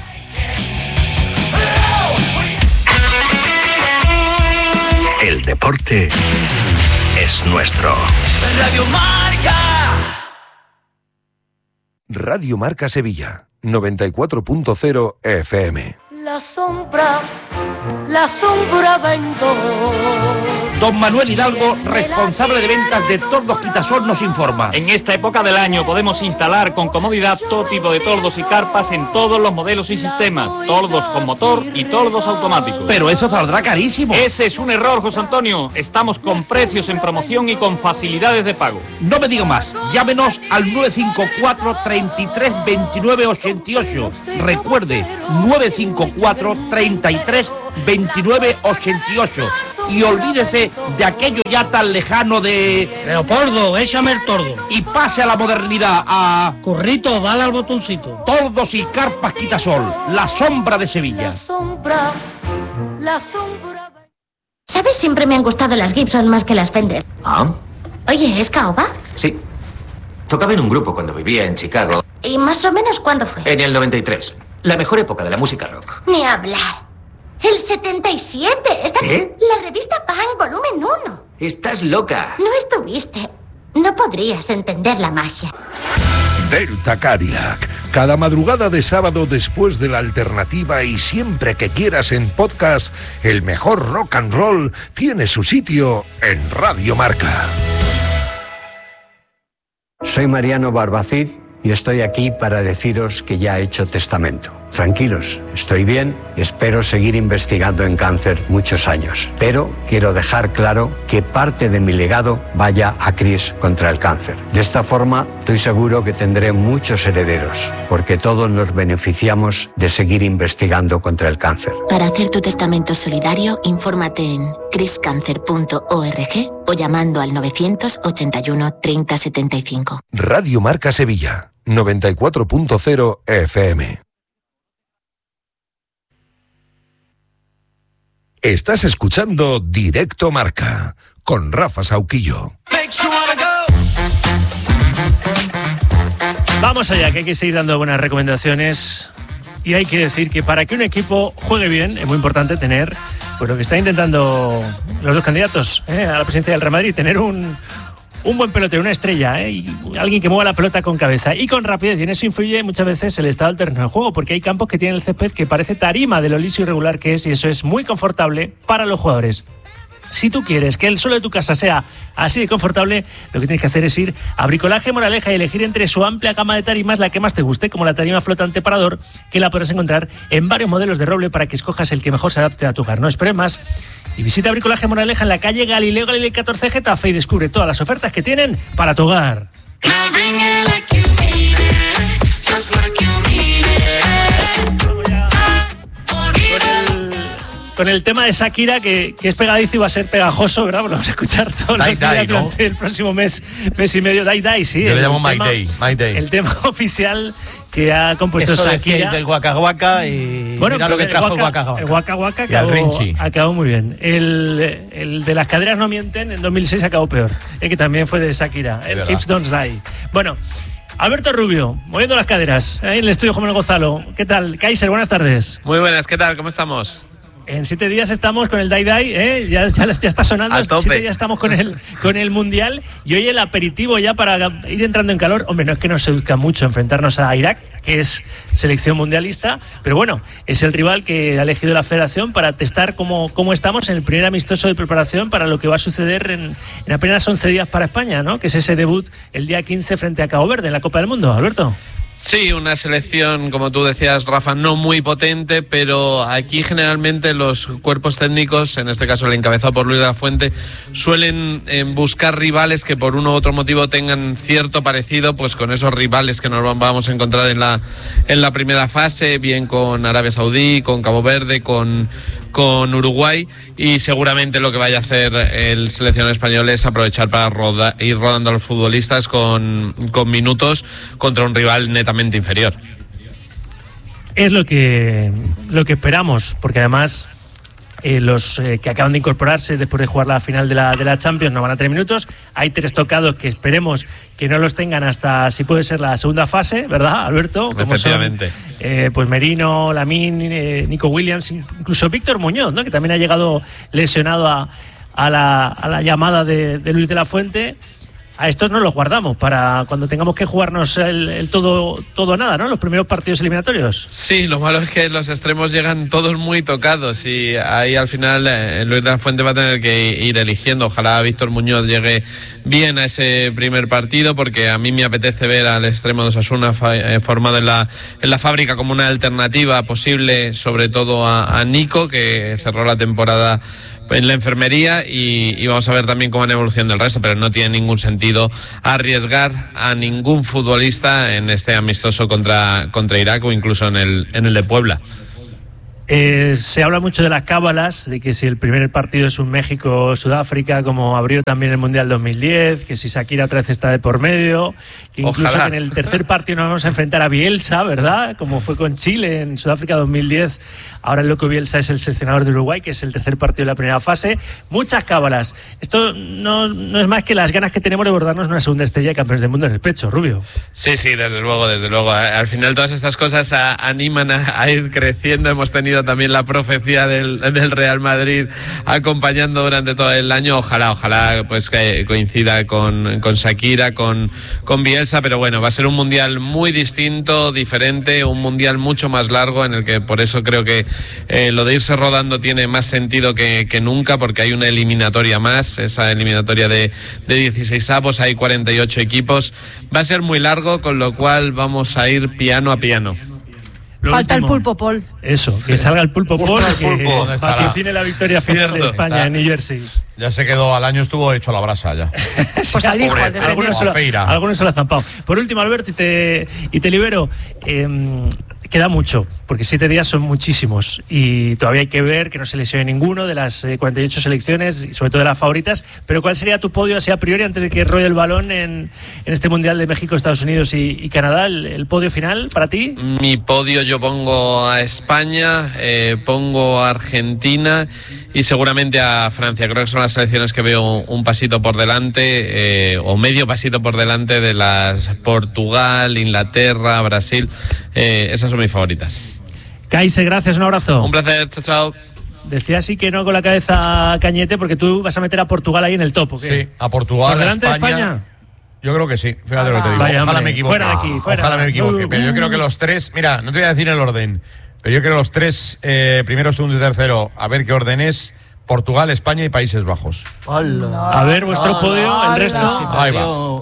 S13: El deporte es nuestro.
S14: Radio Marca.
S13: Radio Marca Sevilla, 94.0 FM.
S15: La sombra vendo.
S16: Don Manuel Hidalgo, responsable de ventas de Tordos Quitasol, nos informa.
S17: En esta época del año podemos instalar con comodidad todo tipo de tordos y carpas en todos los modelos y sistemas. Tordos con motor y tordos automáticos.
S16: Pero eso saldrá carísimo.
S17: Ese es un error, José Antonio. Estamos con precios en promoción y con facilidades de pago.
S16: No me digo más. Llámenos al 954 33 29 88. Recuerde, 954 33 29 88. Y olvídese de aquello ya tan lejano de...
S18: Leopoldo, échame el tordo.
S16: Y pase a la modernidad, a...
S18: Corrito, dale al botoncito.
S16: Tordos y carpas Quitasol, la sombra de Sevilla.
S15: La sombra... ¿Sabes? Siempre me han gustado las Gibson más que las Fender.
S19: ¿Ah?
S15: Oye, ¿es caoba?
S19: Sí. Tocaba en un grupo cuando vivía en Chicago.
S15: ¿Y más o menos cuándo fue?
S19: En el 93. La mejor época de la música rock.
S15: Ni hablar. El 77.
S19: ¿Qué?
S15: La revista Pan, volumen 1.
S19: Estás loca.
S15: No estuviste. No podrías entender la magia.
S13: Delta Cadillac. Cada madrugada de sábado después de la alternativa y siempre que quieras en podcast, el mejor rock and roll tiene su sitio en Radio Marca.
S20: Soy Mariano Barbacid y estoy aquí para deciros que ya he hecho testamento. Tranquilos, estoy bien y espero seguir investigando en cáncer muchos años. Pero quiero dejar claro que parte de mi legado vaya a Cris contra el cáncer. De esta forma, estoy seguro que tendré muchos herederos, porque todos nos beneficiamos de seguir investigando contra el cáncer.
S15: Para hacer tu testamento solidario, infórmate en criscancer.org o llamando al 981 30 75.
S13: Radio Marca Sevilla, 94.0 FM. Estás escuchando Directo Marca con Rafa Sauquillo.
S1: Vamos allá, que hay que seguir dando buenas recomendaciones. Y hay que decir que para que un equipo juegue bien es muy importante tener, pues lo que están intentando los dos candidatos a la presidencia del Real Madrid, tener un buen pelotero, una estrella, y alguien que mueva la pelota con cabeza y con rapidez, y en eso influye muchas veces el estado del terreno de juego, porque hay campos que tienen el césped que parece tarima de lo liso y regular que es, y eso es muy confortable para los jugadores. Si tú quieres que el suelo de tu casa sea así de confortable, lo que tienes que hacer es ir a Bricolaje Moraleja y elegir entre su amplia gama de tarimas la que más te guste, como la tarima flotante parador, que la podrás encontrar en varios modelos de roble para que escojas el que mejor se adapte a tu hogar. No esperes más y visita Bricolaje Moraleja en la calle Galileo Galilei 14 Getafe y descubre todas las ofertas que tienen para tu hogar. Con el tema de Shakira, que es pegadizo y va a ser pegajoso, ¿verdad? Lo vamos a escuchar todos los días durante el próximo mes y medio. Dai, sí.
S5: Yo le llamo My Day.
S1: El tema oficial que ha compuesto
S2: eso
S1: Shakira.
S2: Del Waka Waka y
S1: bueno,
S2: mira lo que trajo el Waka Waka.
S1: El Waka Waka acabó muy bien. El de las caderas no mienten, en 2006 acabó peor. Que también fue de Shakira. El Hips Don't Die. Bueno, Alberto Rubio, moviendo las caderas. Ahí en el estudio Juan Gonzalo. ¿Qué tal? Kaiser, buenas tardes.
S21: Muy buenas, ¿qué tal? ¿Cómo estamos?
S1: En 7 días estamos con el Dai, ya está sonando.
S21: Al tope.
S1: 7 días estamos con el Mundial y hoy el aperitivo ya para ir entrando en calor. Hombre, no es que nos seduzca mucho enfrentarnos a Irak, que es selección mundialista, pero bueno, es el rival que ha elegido la federación para testar cómo estamos en el primer amistoso de preparación para lo que va a suceder en apenas 11 días para España, ¿no? Que es ese debut el día 15 frente a Cabo Verde en la Copa del Mundo. Alberto.
S21: Sí, una selección, como tú decías, Rafa, no muy potente, pero aquí generalmente los cuerpos técnicos, en este caso el encabezado por Luis de la Fuente, suelen buscar rivales que por uno u otro motivo tengan cierto parecido pues con esos rivales que nos vamos a encontrar en la primera fase, bien con Arabia Saudí, con Cabo Verde, con Uruguay, y seguramente lo que vaya a hacer el seleccionado español es aprovechar para ir rodando a los futbolistas con minutos contra un rival netamente inferior.
S1: Es lo que esperamos, porque además los que acaban de incorporarse después de jugar la final de la Champions no van a tener minutos. Hay 3 tocados que esperemos que no los tengan hasta, si puede ser, la segunda fase, ¿verdad, Alberto? Como
S21: efectivamente.
S1: Son, pues Merino, Lamine, Nico Williams, incluso Víctor Muñoz, ¿no? Que también ha llegado lesionado a la llamada de Luis de la Fuente. A estos no los guardamos para cuando tengamos que jugarnos el todo o nada, ¿no? Los primeros partidos eliminatorios.
S21: Sí, lo malo es que los extremos llegan todos muy tocados y ahí al final Luis de la Fuente va a tener que ir eligiendo. Ojalá Víctor Muñoz llegue bien a ese primer partido, porque a mí me apetece ver al extremo de Osasuna formado en la Fábrica como una alternativa posible, sobre todo a Nico, que cerró la temporada en la enfermería, y vamos a ver también cómo van evolucionando el resto, pero no tiene ningún sentido arriesgar a ningún futbolista en este amistoso contra Irak o incluso en el de Puebla.
S1: Se habla mucho de las cábalas, de que si el primer partido es un México-Sudáfrica, como abrió también el Mundial 2010, que si Shakira otra vez está de por medio, que incluso que en el tercer partido nos vamos a enfrentar a Bielsa, ¿verdad? Como fue con Chile en Sudáfrica 2010. Ahora el loco Bielsa es el seleccionador de Uruguay, que es el tercer partido de la primera fase. Muchas cábalas. Esto no es más que las ganas que tenemos de bordarnos una segunda estrella de campeones del mundo en el pecho, Rubio.
S21: Sí, desde luego. Al final todas estas cosas animan a ir creciendo. Hemos tenido tenido también la profecía del Real Madrid acompañando durante todo el año. Ojalá pues que coincida con Shakira, con Bielsa, pero bueno, va a ser un mundial muy distinto, diferente, un mundial mucho más largo, en el que por eso creo que lo de irse rodando tiene más sentido que nunca, porque hay una eliminatoria más, esa eliminatoria de 16avos, hay 48 equipos, va a ser muy largo, con lo cual vamos a ir piano a piano.
S4: Falta el pulpo, Paul.
S1: Eso, que salga el pulpo, Paul, que patrocine la victoria final de España en New Jersey.
S5: Ya se quedó, al año estuvo hecho la brasa ya.
S4: Pues al hijo,
S1: algunos se lo ha zampado. Por último, Alberto, y te libero. Queda mucho, porque 7 días son muchísimos y todavía hay que ver que no se lesione ninguno de las 48 selecciones, y sobre todo de las favoritas. Pero ¿cuál sería tu podio así a priori antes de que ruede el balón en este Mundial de México, Estados Unidos y Canadá? ¿El podio final para ti?
S21: Mi podio, yo pongo a España, pongo a Argentina y seguramente a Francia. Creo que son las selecciones que veo un pasito por delante, o medio pasito por delante de las Portugal, Inglaterra, Brasil. Esas son mis favoritas.
S1: Kaise, gracias, un abrazo.
S21: Un placer, chao.
S1: Decía así que no con la cabeza Cañete, porque tú vas a meter a Portugal ahí en el top, ¿o qué?
S5: Sí, a Portugal,
S1: ¿por delante
S5: España,
S1: de España?
S5: Yo creo que sí, fíjate lo que te digo.
S1: Vaya,
S5: ojalá
S1: hombre,
S5: me equivoque.
S1: Fuera de aquí, fuera.
S5: Ojalá me equivoque, pero yo creo que los tres, mira, no te voy a decir el orden, pero yo creo que los tres, primero, segundo y tercero, a ver qué orden es: Portugal, España y Países Bajos.
S4: Hola.
S1: A ver vuestro podio, el resto.
S5: Ahí va.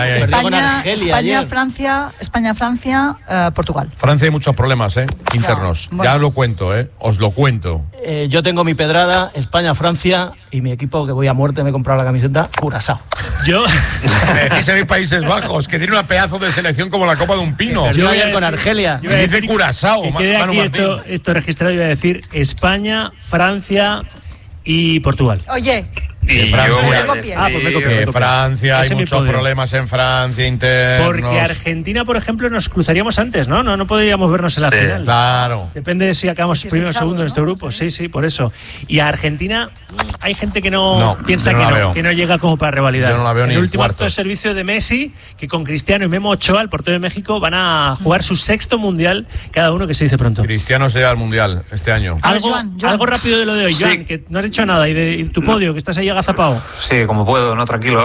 S4: España, Francia, Portugal.
S5: Francia hay muchos problemas, internos.
S4: Bueno.
S5: Ya lo cuento, os lo cuento.
S2: Yo tengo mi pedrada, España, Francia, y mi equipo, que voy a muerte, me he comprado la camiseta, Curazao.
S1: Yo
S5: me decís en Países Bajos, que tiene una pedazo de selección como la copa de un pino.
S2: Yo voy a ir con Argelia.
S5: Me dice Curazao.
S1: Que quede aquí esto registrado, yo voy a decir España, Francia y Portugal.
S4: Oye,
S5: Francia, hay muchos problemas en Francia internos.
S1: Porque Argentina, por ejemplo, nos cruzaríamos antes, ¿no? No podríamos vernos en la final.
S5: Claro.
S1: Depende de si acabamos primero o segundo en este grupo. Sí, por eso. Y a Argentina hay gente que piensa que no llega como para revalidar.
S5: Yo no la veo ni
S1: el último
S5: cuartos.
S1: acto de servicio de Messi, que con Cristiano y Memo Ochoa, el portero de México, van a jugar su 6º mundial cada uno, que se dice pronto.
S5: Cristiano se lleva al mundial este año.
S1: Algo rápido de lo de hoy, Joan, que no has dicho nada, y tu podio, que estás ahí agazapado.
S3: Sí, como puedo, no, tranquilo.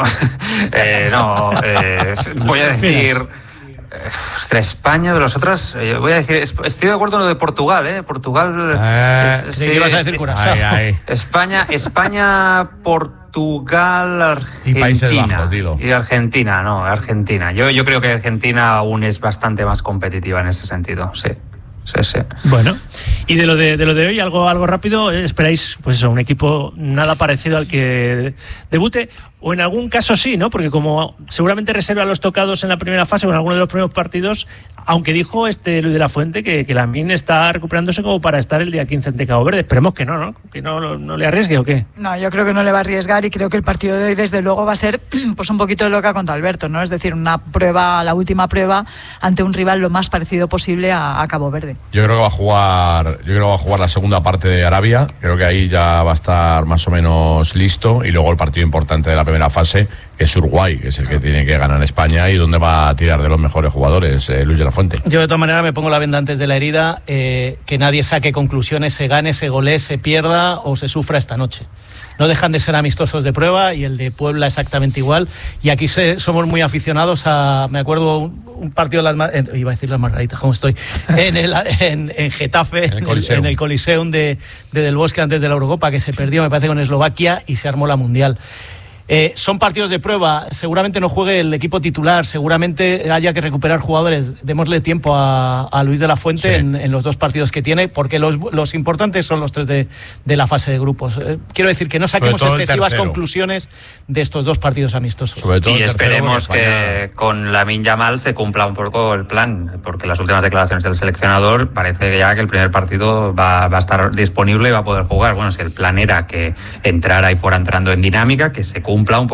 S3: Voy a decir España, de los otros, voy a decir, estoy de acuerdo en lo de Portugal, Portugal.
S2: Sí, vas a decir Curazao.
S3: España, Portugal, Argentina.
S5: Y Países Bajos, dilo.
S3: Y Argentina. Yo creo que Argentina aún es bastante más competitiva en ese sentido, sí.
S1: Bueno, y de lo de hoy, algo rápido, ¿esperáis pues eso, un equipo nada parecido al que debute? O en algún caso sí, ¿no? Porque como seguramente reserva los tocados en la primera fase o en alguno de los primeros partidos, aunque dijo Luis de la Fuente que Lamine está recuperándose como para estar el día 15 ante Cabo Verde. Esperemos que no, ¿no? Que no le arriesgue, ¿o qué?
S4: No, yo creo que no le va a arriesgar, y creo que el partido de hoy desde luego va a ser pues un poquito loca contra Alberto, ¿no? Es decir, la última prueba ante un rival lo más parecido posible a Cabo Verde.
S5: Yo creo que va a jugar la segunda parte de Arabia. Creo que ahí ya va a estar más o menos listo, y luego el partido importante de la primera fase, que es Uruguay, que es el que tiene que ganar España y donde va a tirar de los mejores jugadores, Luis de la Fuente.
S2: Yo de todas maneras me pongo la venda antes de la herida, que nadie saque conclusiones, se gane, se golee, se pierda o se sufra esta noche. No dejan de ser amistosos de prueba, y el de Puebla exactamente igual, y aquí somos muy aficionados a, me acuerdo un partido iba a decir las Margaritas, ¿cómo estoy? en Getafe, en el Coliseum de Del Bosque, antes de la Eurocopa, que se perdió, me parece, con Eslovaquia, y se armó la Mundial. Son partidos de prueba, seguramente no juegue el equipo titular, seguramente haya que recuperar jugadores. Démosle tiempo a Luis de la Fuente en los 2 partidos que tiene, porque los importantes son los 3 de la fase de grupos. Quiero decir que no saquemos excesivas conclusiones de estos 2 partidos amistosos.
S3: Y esperemos que con Lamine Yamal se cumpla un poco el plan, porque las últimas declaraciones del seleccionador parece que ya que el primer partido va a estar disponible y va a poder jugar. Bueno, si el plan era que entrara y fuera entrando en dinámica, que se cumpla un